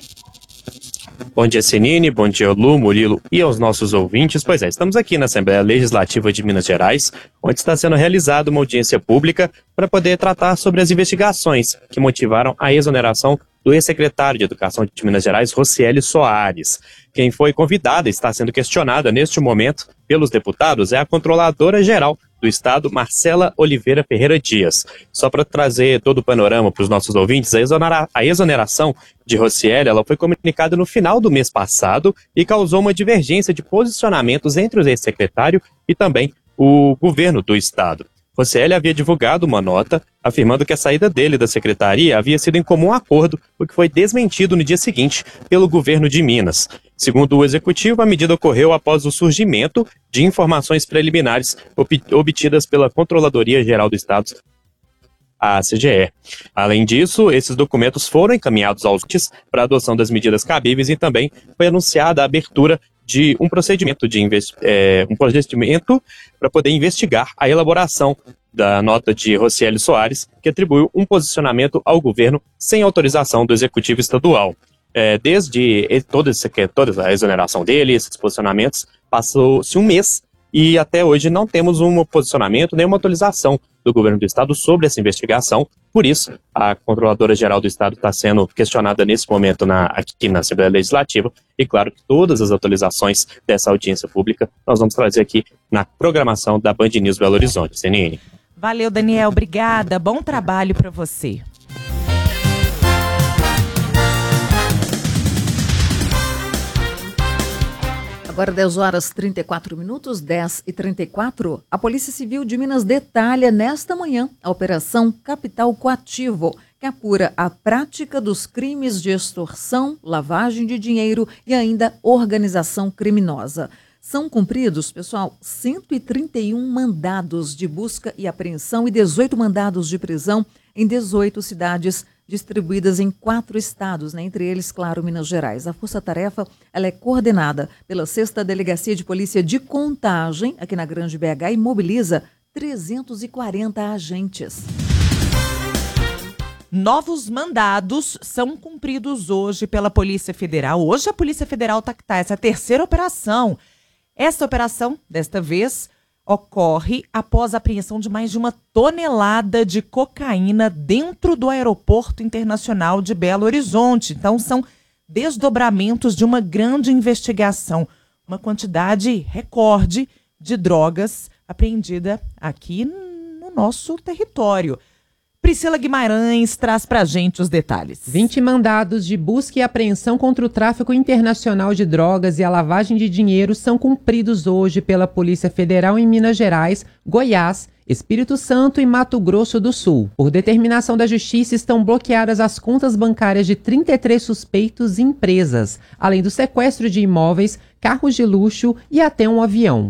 Bom dia, Senine. Bom dia, Lu, Murilo e aos nossos ouvintes. Pois é, estamos aqui na Assembleia Legislativa de Minas Gerais, onde está sendo realizada uma audiência pública para poder tratar sobre as investigações que motivaram a exoneração do ex-secretário de Educação de Minas Gerais, Rocieli Soares. Quem foi convidada e está sendo questionada neste momento pelos deputados é a Controladora-Geral do Estado, Marcela Oliveira Ferreira Dias. Só para trazer todo o panorama para os nossos ouvintes, a, exonera- a exoneração de Rocieli ela foi comunicada no final do mês passado e causou uma divergência de posicionamentos entre o ex-secretário e também o governo do Estado. Rocieli havia divulgado uma nota afirmando que a saída dele da secretaria havia sido em comum acordo, o que foi desmentido no dia seguinte pelo governo de Minas. Segundo o executivo, a medida ocorreu após o surgimento de informações preliminares obtidas pela Controladoria Geral do Estado, a C G E. Além disso, esses documentos foram encaminhados aos entes para a adoção das medidas cabíveis e também foi anunciada a abertura de um procedimento de investi- é, um procedimento para poder investigar a elaboração da nota de Rocieli Soares, que atribuiu um posicionamento ao governo sem autorização do Executivo Estadual. É, desde toda, essa, toda a exoneração dele, esses posicionamentos, passou-se um mês e até hoje não temos um posicionamento, nem uma atualização do governo do Estado sobre essa investigação. Por isso, a Controladora-Geral do Estado está sendo questionada nesse momento na, aqui na Assembleia Legislativa. E claro que todas as atualizações dessa audiência pública nós vamos trazer aqui na programação da Band News Belo Horizonte. C N N. Valeu, Daniel. Obrigada. Bom trabalho para você. Agora dez horas e trinta e quatro minutos, dez e trinta e quatro. A Polícia Civil de Minas detalha nesta manhã a Operação Capital Coativo, que apura a prática dos crimes de extorsão, lavagem de dinheiro e ainda organização criminosa. São cumpridos, pessoal, cento e trinta e um mandados de busca e apreensão e dezoito mandados de prisão em dezoito cidades distribuídas em quatro estados, né? Entre eles, claro, Minas Gerais. A força-tarefa ela é coordenada pela sexta Delegacia de Polícia de Contagem, aqui na Grande B H, e mobiliza trezentos e quarenta agentes. Novos mandados são cumpridos hoje pela Polícia Federal. Hoje a Polícia Federal está tá, essa é a terceira operação. Essa operação, desta vez, ocorre após a apreensão de mais de uma tonelada de cocaína dentro do Aeroporto Internacional de Belo Horizonte. Então, são desdobramentos de uma grande investigação. Uma quantidade recorde de drogas apreendida aqui no nosso território. Priscila Guimarães traz pra gente os detalhes. vinte mandados de busca e apreensão contra o tráfico internacional de drogas e a lavagem de dinheiro são cumpridos hoje pela Polícia Federal em Minas Gerais, Goiás, Espírito Santo e Mato Grosso do Sul. Por determinação da Justiça, estão bloqueadas as contas bancárias de trinta e três suspeitos e empresas, além do sequestro de imóveis, carros de luxo e até um avião.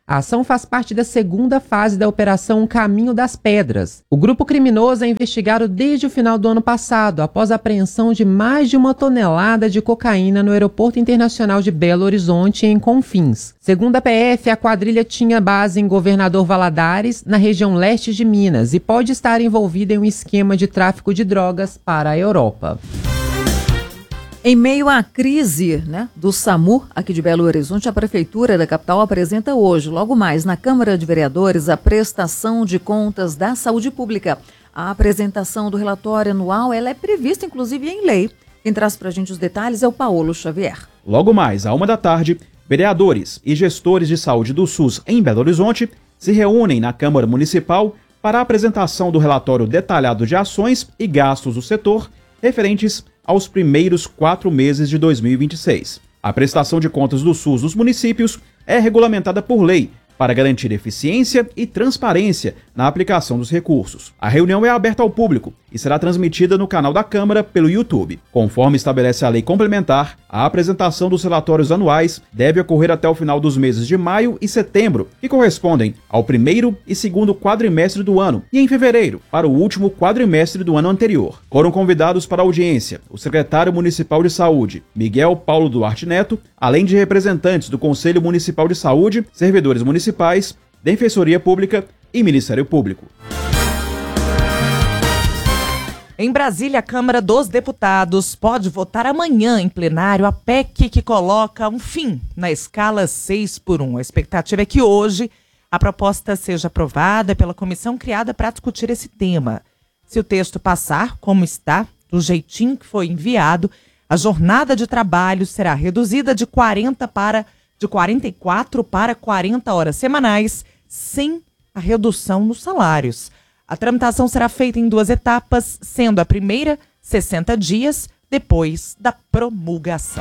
A ação faz parte da segunda fase da Operação Caminho das Pedras. O grupo criminoso é investigado desde o final do ano passado, após a apreensão de mais de uma tonelada de cocaína no Aeroporto Internacional de Belo Horizonte, em Confins. Segundo a P F, a quadrilha tinha base em Governador Valadares, na região leste de Minas, e pode estar envolvida em um esquema de tráfico de drogas para a Europa. Em meio à crise, né, do SAMU aqui de Belo Horizonte, a Prefeitura da capital apresenta hoje, logo mais, na Câmara de Vereadores, a prestação de contas da saúde pública. A apresentação do relatório anual ela é prevista, inclusive, em lei. Quem traz para a gente os detalhes é o Paulo Xavier. Logo mais, à uma da tarde, vereadores e gestores de saúde do SUS em Belo Horizonte se reúnem na Câmara Municipal para a apresentação do relatório detalhado de ações e gastos do setor referentes aos primeiros quatro meses de dois mil e vinte e seis. A prestação de contas do SUS dos municípios é regulamentada por lei para garantir eficiência e transparência na aplicação dos recursos. A reunião é aberta ao público e será transmitida no canal da Câmara pelo YouTube. Conforme estabelece a lei complementar, a apresentação dos relatórios anuais deve ocorrer até o final dos meses de maio e setembro, que correspondem ao primeiro e segundo quadrimestre do ano, e em fevereiro, para o último quadrimestre do ano anterior. Foram convidados para a audiência o secretário municipal de saúde, Miguel Paulo Duarte Neto, além de representantes do Conselho Municipal de Saúde, servidores municipais, Defensoria Pública e Ministério Público. Em Brasília, a Câmara dos Deputados pode votar amanhã em plenário a P E C que coloca um fim na escala seis por um. A expectativa é que hoje a proposta seja aprovada pela comissão criada para discutir esse tema. Se o texto passar como está, do jeitinho que foi enviado, a jornada de trabalho será reduzida de quarenta para de quarenta e quatro para quarenta horas semanais, sem a redução nos salários. A tramitação será feita em duas etapas, sendo a primeira sessenta dias depois da promulgação.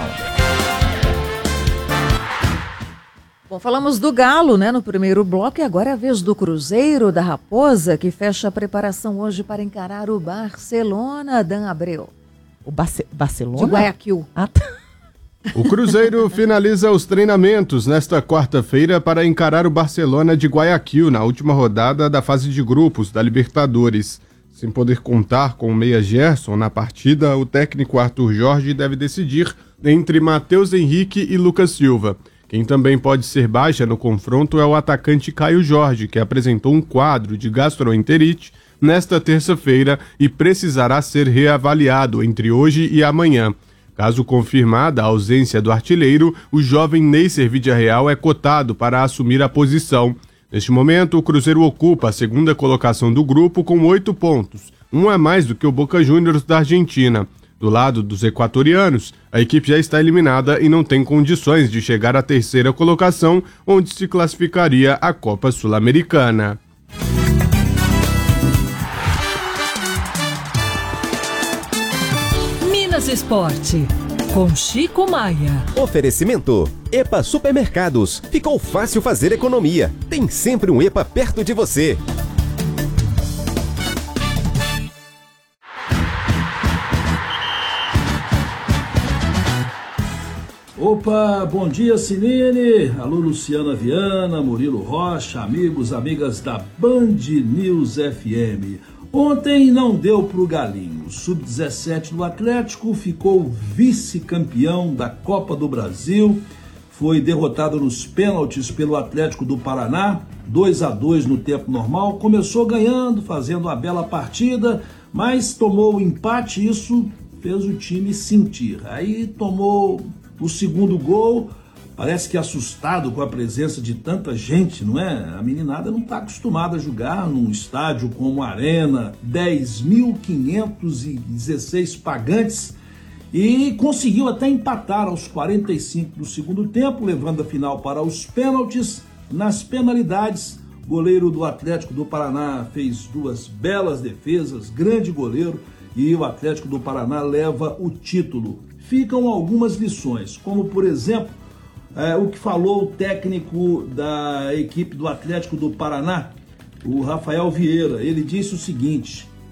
Bom, falamos do Galo, né, no primeiro bloco, e agora é a vez do Cruzeiro da Raposa, que fecha a preparação hoje para encarar o Barcelona, Dan Abreu. O Barce- Barcelona? De Guayaquil. Ah, tá. O Cruzeiro finaliza os treinamentos nesta quarta-feira para encarar o Barcelona de Guayaquil na última rodada da fase de grupos da Libertadores. Sem poder contar com o meia Gerson na partida, o técnico Arthur Jorge deve decidir entre Matheus Henrique e Lucas Silva. Quem também pode ser baixa no confronto é o atacante Caio Jorge, que apresentou um quadro de gastroenterite nesta terça-feira e precisará ser reavaliado entre hoje e amanhã. Caso confirmada a ausência do artilheiro, o jovem Neisser Vidiarreal é cotado para assumir a posição. Neste momento, o Cruzeiro ocupa a segunda colocação do grupo com oito pontos, um a mais do que o Boca Juniors da Argentina. Do lado dos equatorianos, a equipe já está eliminada e não tem condições de chegar à terceira colocação, onde se classificaria a Copa Sul-Americana. Esporte, com Chico Maia. Oferecimento: EPA Supermercados. Ficou fácil fazer economia. Tem sempre um EPA perto de você. Opa, bom dia, Sinine. Alô, Luciana Viana, Murilo Rocha, amigos, amigas da Band News F M. Ontem não deu para o Galinho. O sub dezessete do Atlético ficou vice-campeão da Copa do Brasil. Foi derrotado nos pênaltis pelo Atlético do Paraná, dois a dois no tempo normal. Começou ganhando, fazendo uma bela partida, mas tomou o empate e isso fez o time sentir. Aí tomou o segundo gol. Parece que assustado com a presença de tanta gente, não é? A meninada não está acostumada a jogar num estádio como a Arena, dez mil quinhentos e dezesseis pagantes, e conseguiu até empatar aos quarenta e cinco do segundo tempo, levando a final para os pênaltis. Nas penalidades, o goleiro do Atlético do Paraná fez duas belas defesas, grande goleiro, e o Atlético do Paraná leva o título. Ficam algumas lições, como por exemplo, É, o que falou o técnico da equipe do Atlético do Paraná, o Rafael Vieira. Ele disse o seguinte: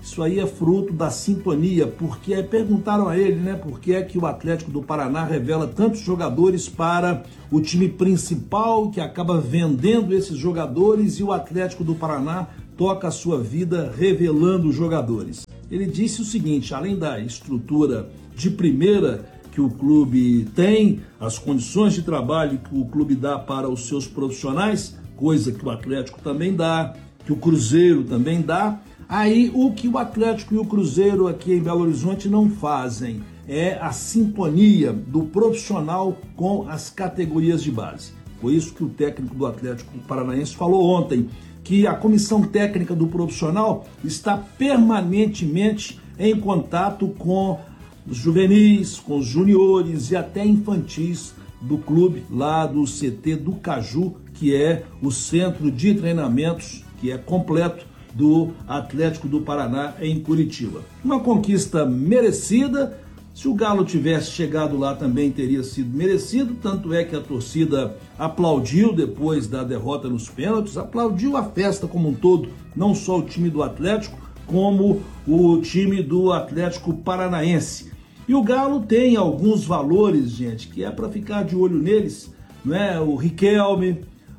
Isso aí é fruto da sintonia, porque perguntaram a ele, né, por que é que o Atlético do Paraná revela tantos jogadores para o time principal, que acaba vendendo esses jogadores, e o Atlético do Paraná toca a sua vida revelando os jogadores. Ele disse o seguinte: além da estrutura de primeira que o clube tem, as condições de trabalho que o clube dá para os seus profissionais, coisa que o Atlético também dá, que o Cruzeiro também dá, aí o que o Atlético e o Cruzeiro aqui em Belo Horizonte não fazem é a sintonia do profissional com as categorias de base. Foi isso que o técnico do Atlético Paranaense falou ontem, que a comissão técnica do profissional está permanentemente em contato com os juvenis, com os juniores e até infantis do clube lá do C T do Caju, que é o centro de treinamentos que é completo do Atlético do Paraná em Curitiba. Uma conquista merecida. Se o Galo tivesse chegado lá também teria sido merecido, tanto é que a torcida aplaudiu depois da derrota nos pênaltis, aplaudiu a festa como um todo, não só o time do Atlético, como o time do Atlético Paranaense. E o Galo tem alguns valores, gente, que é para ficar de olho neles, não é? O Riquelme,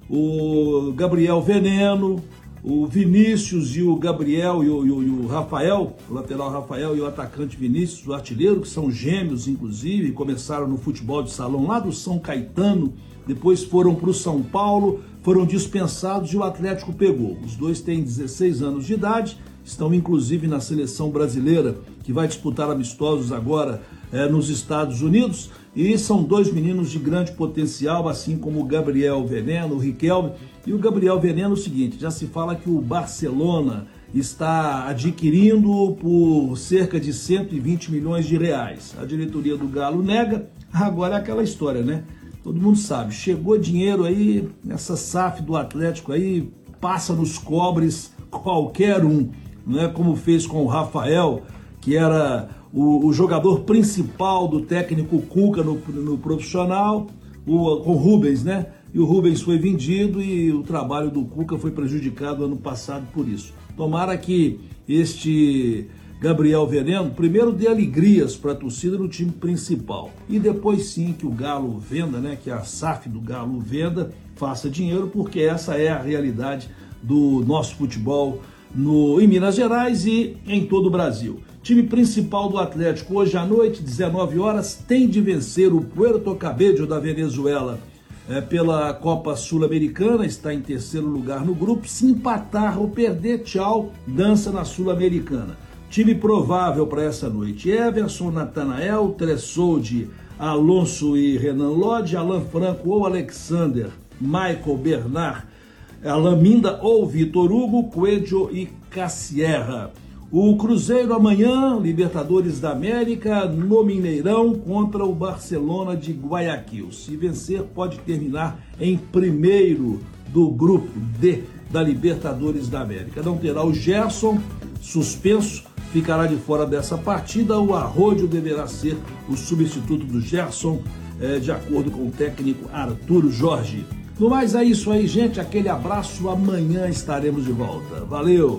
o Gabriel Veneno, o Vinícius e o Gabriel e o, e o, e o Rafael, o lateral Rafael e o atacante Vinícius, o artilheiro, que são gêmeos, inclusive, começaram no futebol de salão lá do São Caetano, depois foram para o São Paulo, foram dispensados e o Atlético pegou. Os dois têm dezesseis anos de idade, estão inclusive na seleção brasileira, que vai disputar amistosos agora é, nos Estados Unidos, e são dois meninos de grande potencial, assim como o Gabriel Veneno, o Riquelme. E o Gabriel Veneno, o seguinte, já se fala que o Barcelona está adquirindo por cerca de cento e vinte milhões de reais. A diretoria do Galo nega. Agora é aquela história, né? Todo mundo sabe, chegou dinheiro aí, essa S A F do Atlético aí, passa nos cobres qualquer um, não é como fez com o Rafael, que era o, o jogador principal do técnico Cuca no, no profissional, o, com o Rubens, né? E o Rubens foi vendido e o trabalho do Cuca foi prejudicado ano passado por isso. Tomara que este Gabriel Veneno primeiro dê alegrias para a torcida no time principal e depois sim que o Galo venda, né? Que a S A F do Galo venda, faça dinheiro, porque essa é a realidade do nosso futebol no, em Minas Gerais e em todo o Brasil. Time principal do Atlético hoje à noite, dezenove horas, tem de vencer o Puerto Cabello da Venezuela é, pela Copa Sul-Americana, está em terceiro lugar no grupo. Se empatar ou perder, tchau, dança na Sul-Americana. Time provável para essa noite: Everson, Natanael, Tressoldi, Alonso e Renan Lodge, Alan Franco ou Alexander, Michael Bernard, Alan Minda ou Vitor Hugo, Coelho e Cassierra. O Cruzeiro amanhã, Libertadores da América, no Mineirão, contra o Barcelona de Guayaquil. Se vencer, pode terminar em primeiro do grupo D da Libertadores da América. Não terá o Gerson, suspenso, ficará de fora dessa partida. O Arrodio deverá ser o substituto do Gerson, é, de acordo com o técnico Arturo Jorge. No mais é isso aí, gente. Aquele abraço. Amanhã estaremos de volta. Valeu!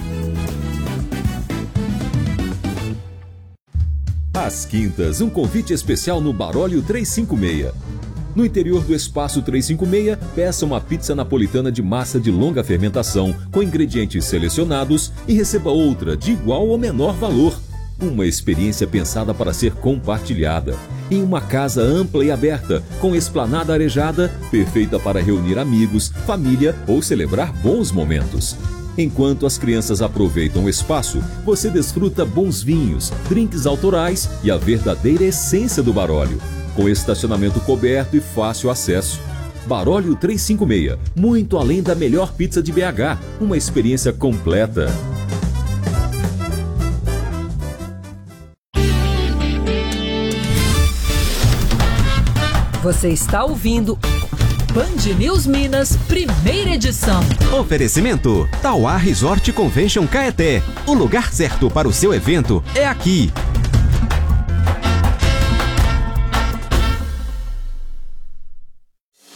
Às quintas, um convite especial no Barólio trezentos e cinquenta e seis. No interior do Espaço trezentos e cinquenta e seis, peça uma pizza napolitana de massa de longa fermentação, com ingredientes selecionados, e receba outra de igual ou menor valor. Uma experiência pensada para ser compartilhada. Em uma casa ampla e aberta, com esplanada arejada, perfeita para reunir amigos, família ou celebrar bons momentos. Enquanto as crianças aproveitam o espaço, você desfruta bons vinhos, drinks autorais e a verdadeira essência do Barólio, com estacionamento coberto e fácil acesso. Barólio trezentos e cinquenta e seis, muito além da melhor pizza de B H, uma experiência completa. Você está ouvindo Band News Minas, primeira edição. Oferecimento: Tauá Resort Convention Caeté. O lugar certo para o seu evento é aqui.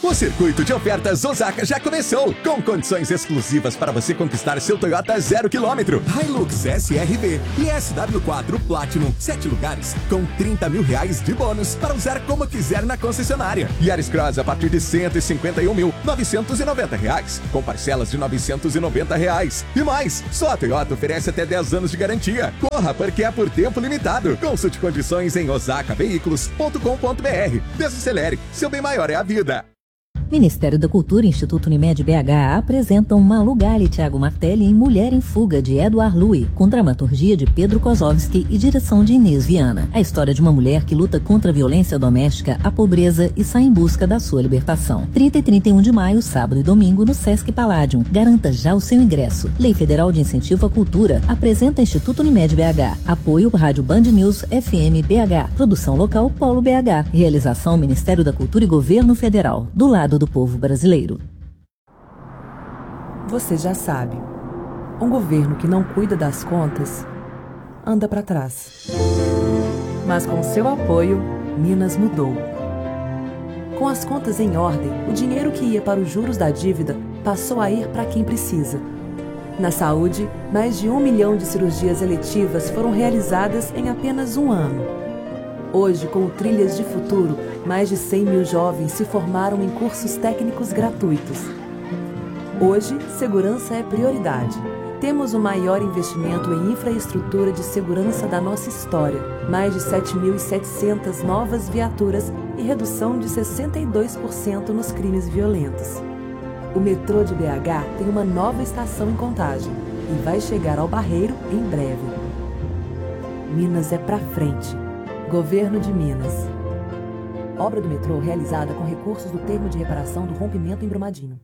O circuito de ofertas Osaka já começou, com condições exclusivas para você conquistar seu Toyota zero quilômetro, Hilux S R V e S W quatro Platinum, sete lugares, com trinta mil reais de bônus para usar como quiser na concessionária. Yaris Cross a partir de cento e cinquenta e um mil novecentos e noventa reais, com parcelas de novecentos e noventa reais. E mais, só a Toyota oferece até dez anos de garantia. Corra, porque é por tempo limitado. Consulte condições em osaka veículos ponto com ponto b r. Desacelere, seu bem maior é a vida. Ministério da Cultura e Instituto Unimed B H apresentam Malu Gali e Thiago Martelli em Mulher em Fuga, de Edward Louis, com dramaturgia de Pedro Kozovski e direção de Inês Viana. A história de uma mulher que luta contra a violência doméstica, a pobreza e sai em busca da sua libertação. trinta e trinta e um de maio, sábado e domingo, no Sesc Palladium. Garanta já o seu ingresso. Lei Federal de Incentivo à Cultura. Apresenta Instituto Unimed B H. Apoio Rádio Band News F M B H. Produção local Polo B H. Realização Ministério da Cultura e Governo Federal. Do lado do povo brasileiro. Você já sabe, um governo que não cuida das contas anda para trás. Mas com seu apoio, Minas mudou. Com as contas em ordem, o dinheiro que ia para os juros da dívida passou a ir para quem precisa. Na saúde, mais de um milhão de cirurgias eletivas foram realizadas em apenas um ano. Hoje, com o Trilhas de Futuro, mais de cem mil jovens se formaram em cursos técnicos gratuitos. Hoje, segurança é prioridade. Temos o maior investimento em infraestrutura de segurança da nossa história. Mais de sete mil e setecentas novas viaturas e redução de sessenta e dois por cento nos crimes violentos. O metrô de B H tem uma nova estação em Contagem e vai chegar ao Barreiro em breve. Minas é pra frente. Governo de Minas. Obra do metrô realizada com recursos do termo de reparação do rompimento em Brumadinho.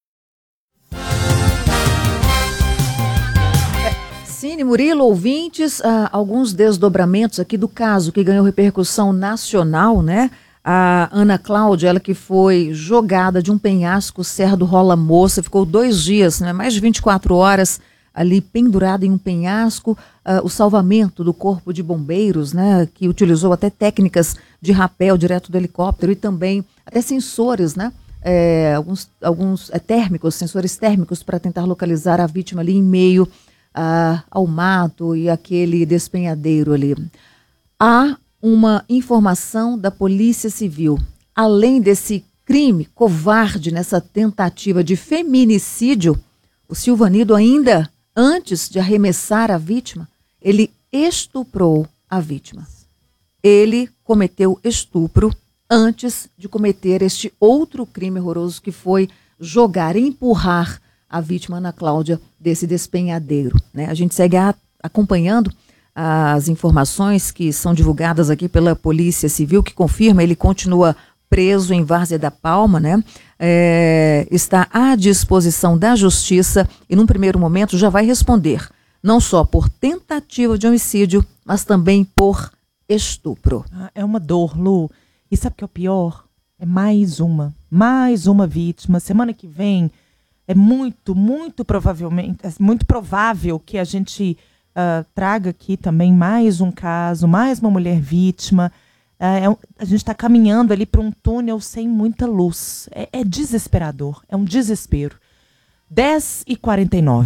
Cine, Murilo, ouvintes, ah, alguns desdobramentos aqui do caso que ganhou repercussão nacional, né? A Ana Cláudia, ela que foi jogada de um penhasco, Serra do Rola Moça, ficou dois dias, né? Mais de vinte e quatro horas ali pendurada em um penhasco, uh, o salvamento do corpo de bombeiros, né, que utilizou até técnicas de rapel direto do helicóptero e também até sensores, né, é, alguns, alguns é, térmicos, sensores térmicos para tentar localizar a vítima ali em meio uh, ao mato e aquele despenhadeiro ali. Há uma informação da Polícia Civil, além desse crime covarde nessa tentativa de feminicídio, o Silvanido ainda antes de arremessar a vítima, ele estuprou a vítima. Ele cometeu estupro antes de cometer este outro crime horroroso que foi jogar, empurrar a vítima, Ana Cláudia, desse despenhadeiro, né? A gente segue a, acompanhando as informações que são divulgadas aqui pela Polícia Civil, que confirma, ele continua preso em Várzea da Palma, né? É, está à disposição da Justiça e, num primeiro momento, já vai responder, não só por tentativa de homicídio, mas também por estupro. Ah, é uma dor, Lu. E sabe o que é o pior? É mais uma, mais uma vítima. Semana que vem é muito, muito provavelmente, é muito provável que a gente uh, traga aqui também mais um caso, mais uma mulher vítima. É, é, a gente está caminhando ali para um túnel sem muita luz. É, é desesperador, é um desespero. dez e quarenta e nove.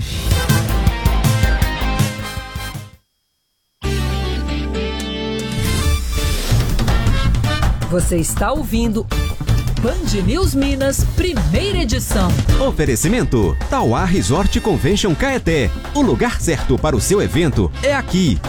Você está ouvindo Band News Minas, primeira edição. Oferecimento Tauá Resort Convention Caeté. O lugar certo para o seu evento é aqui.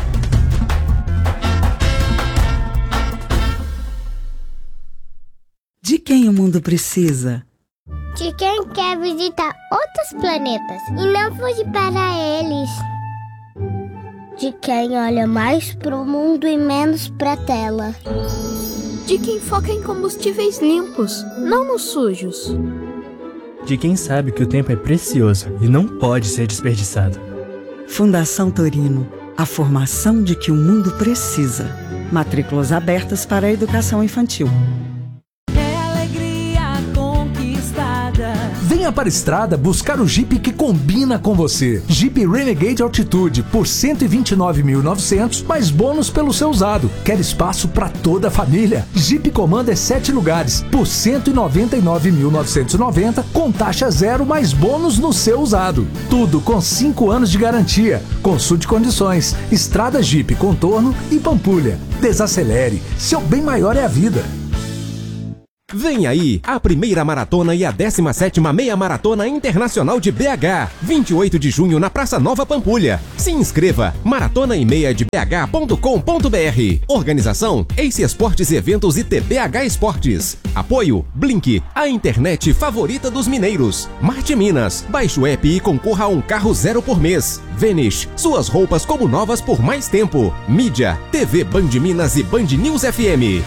De quem o mundo precisa? De quem quer visitar outros planetas e não fugir para eles. De quem olha mais pro mundo e menos pra tela. De quem foca em combustíveis limpos, não nos sujos. De quem sabe que o tempo é precioso e não pode ser desperdiçado. Fundação Torino, a formação de que o mundo precisa. Matrículas abertas para a educação infantil. Venha para a estrada buscar o Jeep que combina com você. Jeep Renegade Altitude por cento e vinte e nove mil e novecentos, mais bônus pelo seu usado. Quer espaço para toda a família? Jeep Commander sete lugares por cento e noventa e nove mil novecentos e noventa, com taxa zero mais bônus no seu usado. Tudo com cinco anos de garantia. Consulte condições. Estrada Jeep Contorno e Pampulha. Desacelere. Seu bem maior é a vida. Vem aí a primeira maratona e a décima sétima meia maratona internacional de B H, vinte e oito de junho na Praça Nova Pampulha. Se inscreva, maratona e meia de b h ponto com ponto b r. Organização Ace Esportes e Eventos e T B H Esportes. Apoio Blink, a internet favorita dos mineiros. Marte Minas, baixe o app e concorra a um carro zero por mês. Vênice, suas roupas como novas por mais tempo. Mídia, T V Band Minas e Band News F M.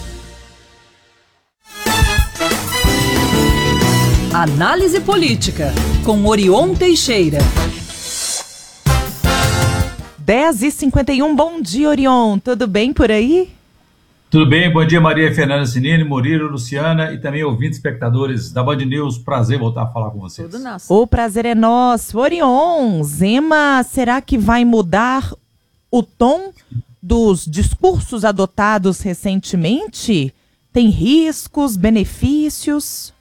Análise Política, com Orion Teixeira. dez e cinquenta e um, bom dia, Orion. Tudo bem por aí? Tudo bem, bom dia, Maria Fernanda Sinini, Murilo, Luciana e também ouvintes espectadores da Band News. Prazer voltar a falar com vocês. Tudo nosso. O prazer é nosso. Orion, Zema, será que vai mudar o tom dos discursos adotados recentemente? Tem riscos, benefícios?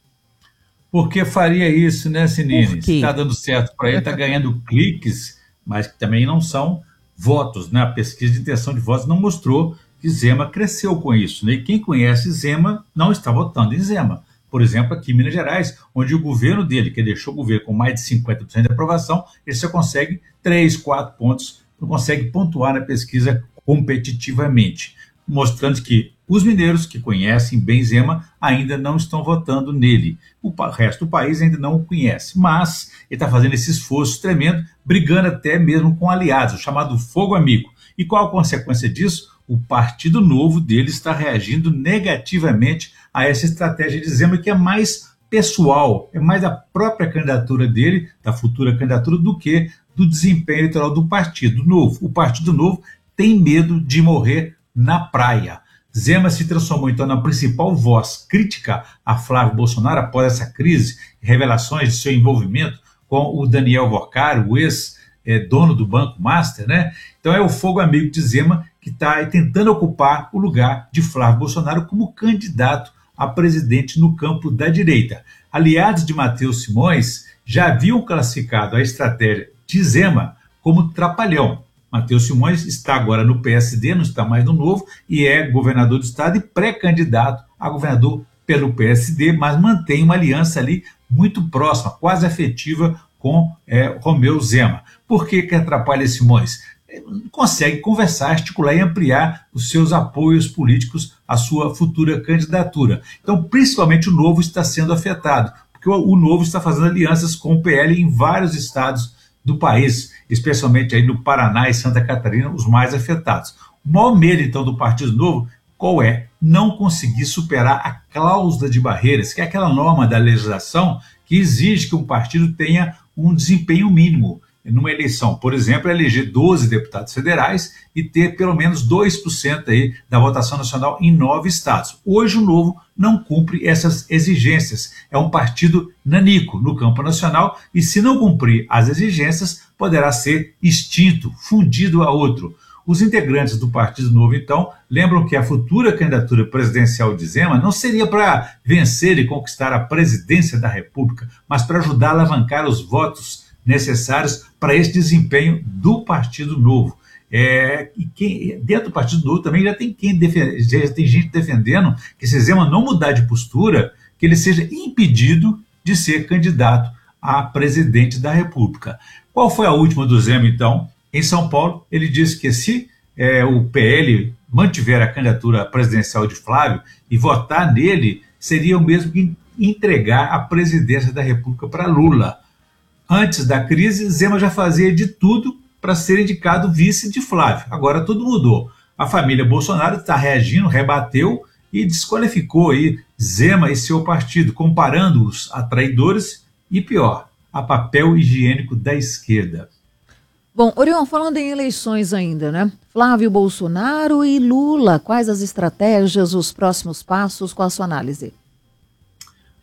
Por que faria isso, né, Sinine? Se está dando certo para ele, está ganhando cliques, mas que também não são votos, né? A pesquisa de intenção de votos não mostrou que Zema cresceu com isso, né? E quem conhece Zema não está votando em Zema. Por exemplo, aqui em Minas Gerais, onde o governo dele, que deixou o governo com mais de cinquenta por cento de aprovação, ele só consegue três, quatro pontos, não consegue pontuar na pesquisa competitivamente, mostrando que os mineiros que conhecem bem Zema ainda não estão votando nele. O resto do país ainda não o conhece, mas ele está fazendo esse esforço tremendo, brigando até mesmo com aliados, o chamado fogo amigo. E qual a consequência disso? O Partido Novo dele está reagindo negativamente a essa estratégia de Zema, que é mais pessoal, é mais a própria candidatura dele, da futura candidatura, do que do desempenho eleitoral do Partido Novo. O Partido Novo tem medo de morrer na praia. Zema se transformou, então, na principal voz crítica a Flávio Bolsonaro após essa crise, revelações de seu envolvimento com o Daniel Vocari, o ex-dono do Banco Master, né? Então é o fogo amigo de Zema que está tentando ocupar o lugar de Flávio Bolsonaro como candidato a presidente no campo da direita. Aliados de Matheus Simões já haviam classificado a estratégia de Zema como trapalhão. Matheus Simões está agora no P S D, não está mais no Novo, e é governador do estado e pré-candidato a governador pelo P S D, mas mantém uma aliança ali muito próxima, quase afetiva com é, Romeu Zema. Por que que atrapalha Simões? Ele consegue conversar, articular e ampliar os seus apoios políticos à sua futura candidatura. Então, principalmente o Novo está sendo afetado, porque o, o Novo está fazendo alianças com o P L em vários estados do país, especialmente aí no Paraná e Santa Catarina, os mais afetados. O maior medo, então, do Partido Novo, qual é? Não conseguir superar a cláusula de barreiras, que é aquela norma da legislação que exige que um partido tenha um desempenho mínimo numa eleição. Por exemplo, eleger doze deputados federais e ter pelo menos dois por cento aí da votação nacional em nove estados. Hoje o Novo não cumpre essas exigências. É um partido nanico no campo nacional e, se não cumprir as exigências, poderá ser extinto, fundido a outro. Os integrantes do Partido Novo, então, lembram que a futura candidatura presidencial de Zema não seria para vencer e conquistar a presidência da República, mas para ajudar a alavancar os votos necessários para esse desempenho do Partido Novo. É, e quem, dentro do Partido Novo também já tem, quem defende, já tem gente defendendo que, se Zema não mudar de postura, que ele seja impedido de ser candidato a presidente da República. Qual foi a última do Zema, então? Em São Paulo, ele disse que se é, o P L mantiver a candidatura presidencial de Flávio e votar nele, seria o mesmo que entregar a presidência da República para Lula. Antes da crise, Zema já fazia de tudo para ser indicado vice de Flávio. Agora tudo mudou. A família Bolsonaro está reagindo, rebateu e desqualificou aí Zema e seu partido, comparando-os a traidores e, pior, a papel higiênico da esquerda. Bom, Orion, falando em eleições ainda, né? Flávio Bolsonaro e Lula, quais as estratégias, os próximos passos, qual a sua análise?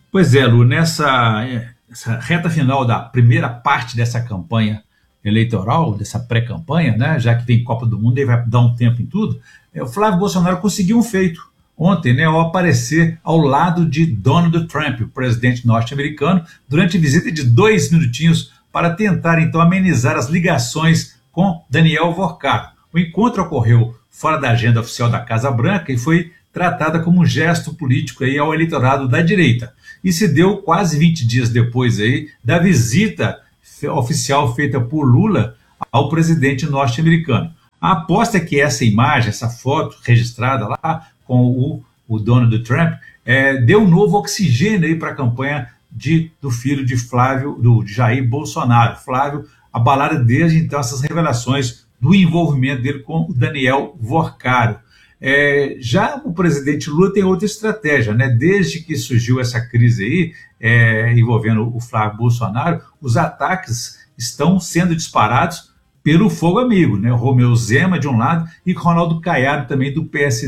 Pois é, Lu, nessa essa reta final da primeira parte dessa campanha eleitoral, dessa pré-campanha, né, já que tem Copa do Mundo e vai dar um tempo em tudo, é, o Flávio Bolsonaro conseguiu um feito ontem, né, ao aparecer ao lado de Donald Trump, o presidente norte-americano, durante a visita de dois minutinhos para tentar, então, amenizar as ligações com Daniel Vorcado. O encontro ocorreu fora da agenda oficial da Casa Branca e foi tratada como um gesto político aí ao eleitorado da direita. E se deu quase vinte dias depois aí da visita oficial feita por Lula ao presidente norte-americano. A aposta é que essa imagem, essa foto registrada lá com o, o Donald Trump, é, deu um novo oxigênio aí para a campanha de, do filho de Flávio, do Jair Bolsonaro. Flávio, abalado desde então essas revelações do envolvimento dele com o Daniel Vorcado. É, já o presidente Lula tem outra estratégia, né? Desde que surgiu essa crise aí, é, envolvendo o Flávio Bolsonaro, os ataques estão sendo disparados pelo fogo amigo, né? Romeu Zema de um lado e Ronaldo Caiado também do P S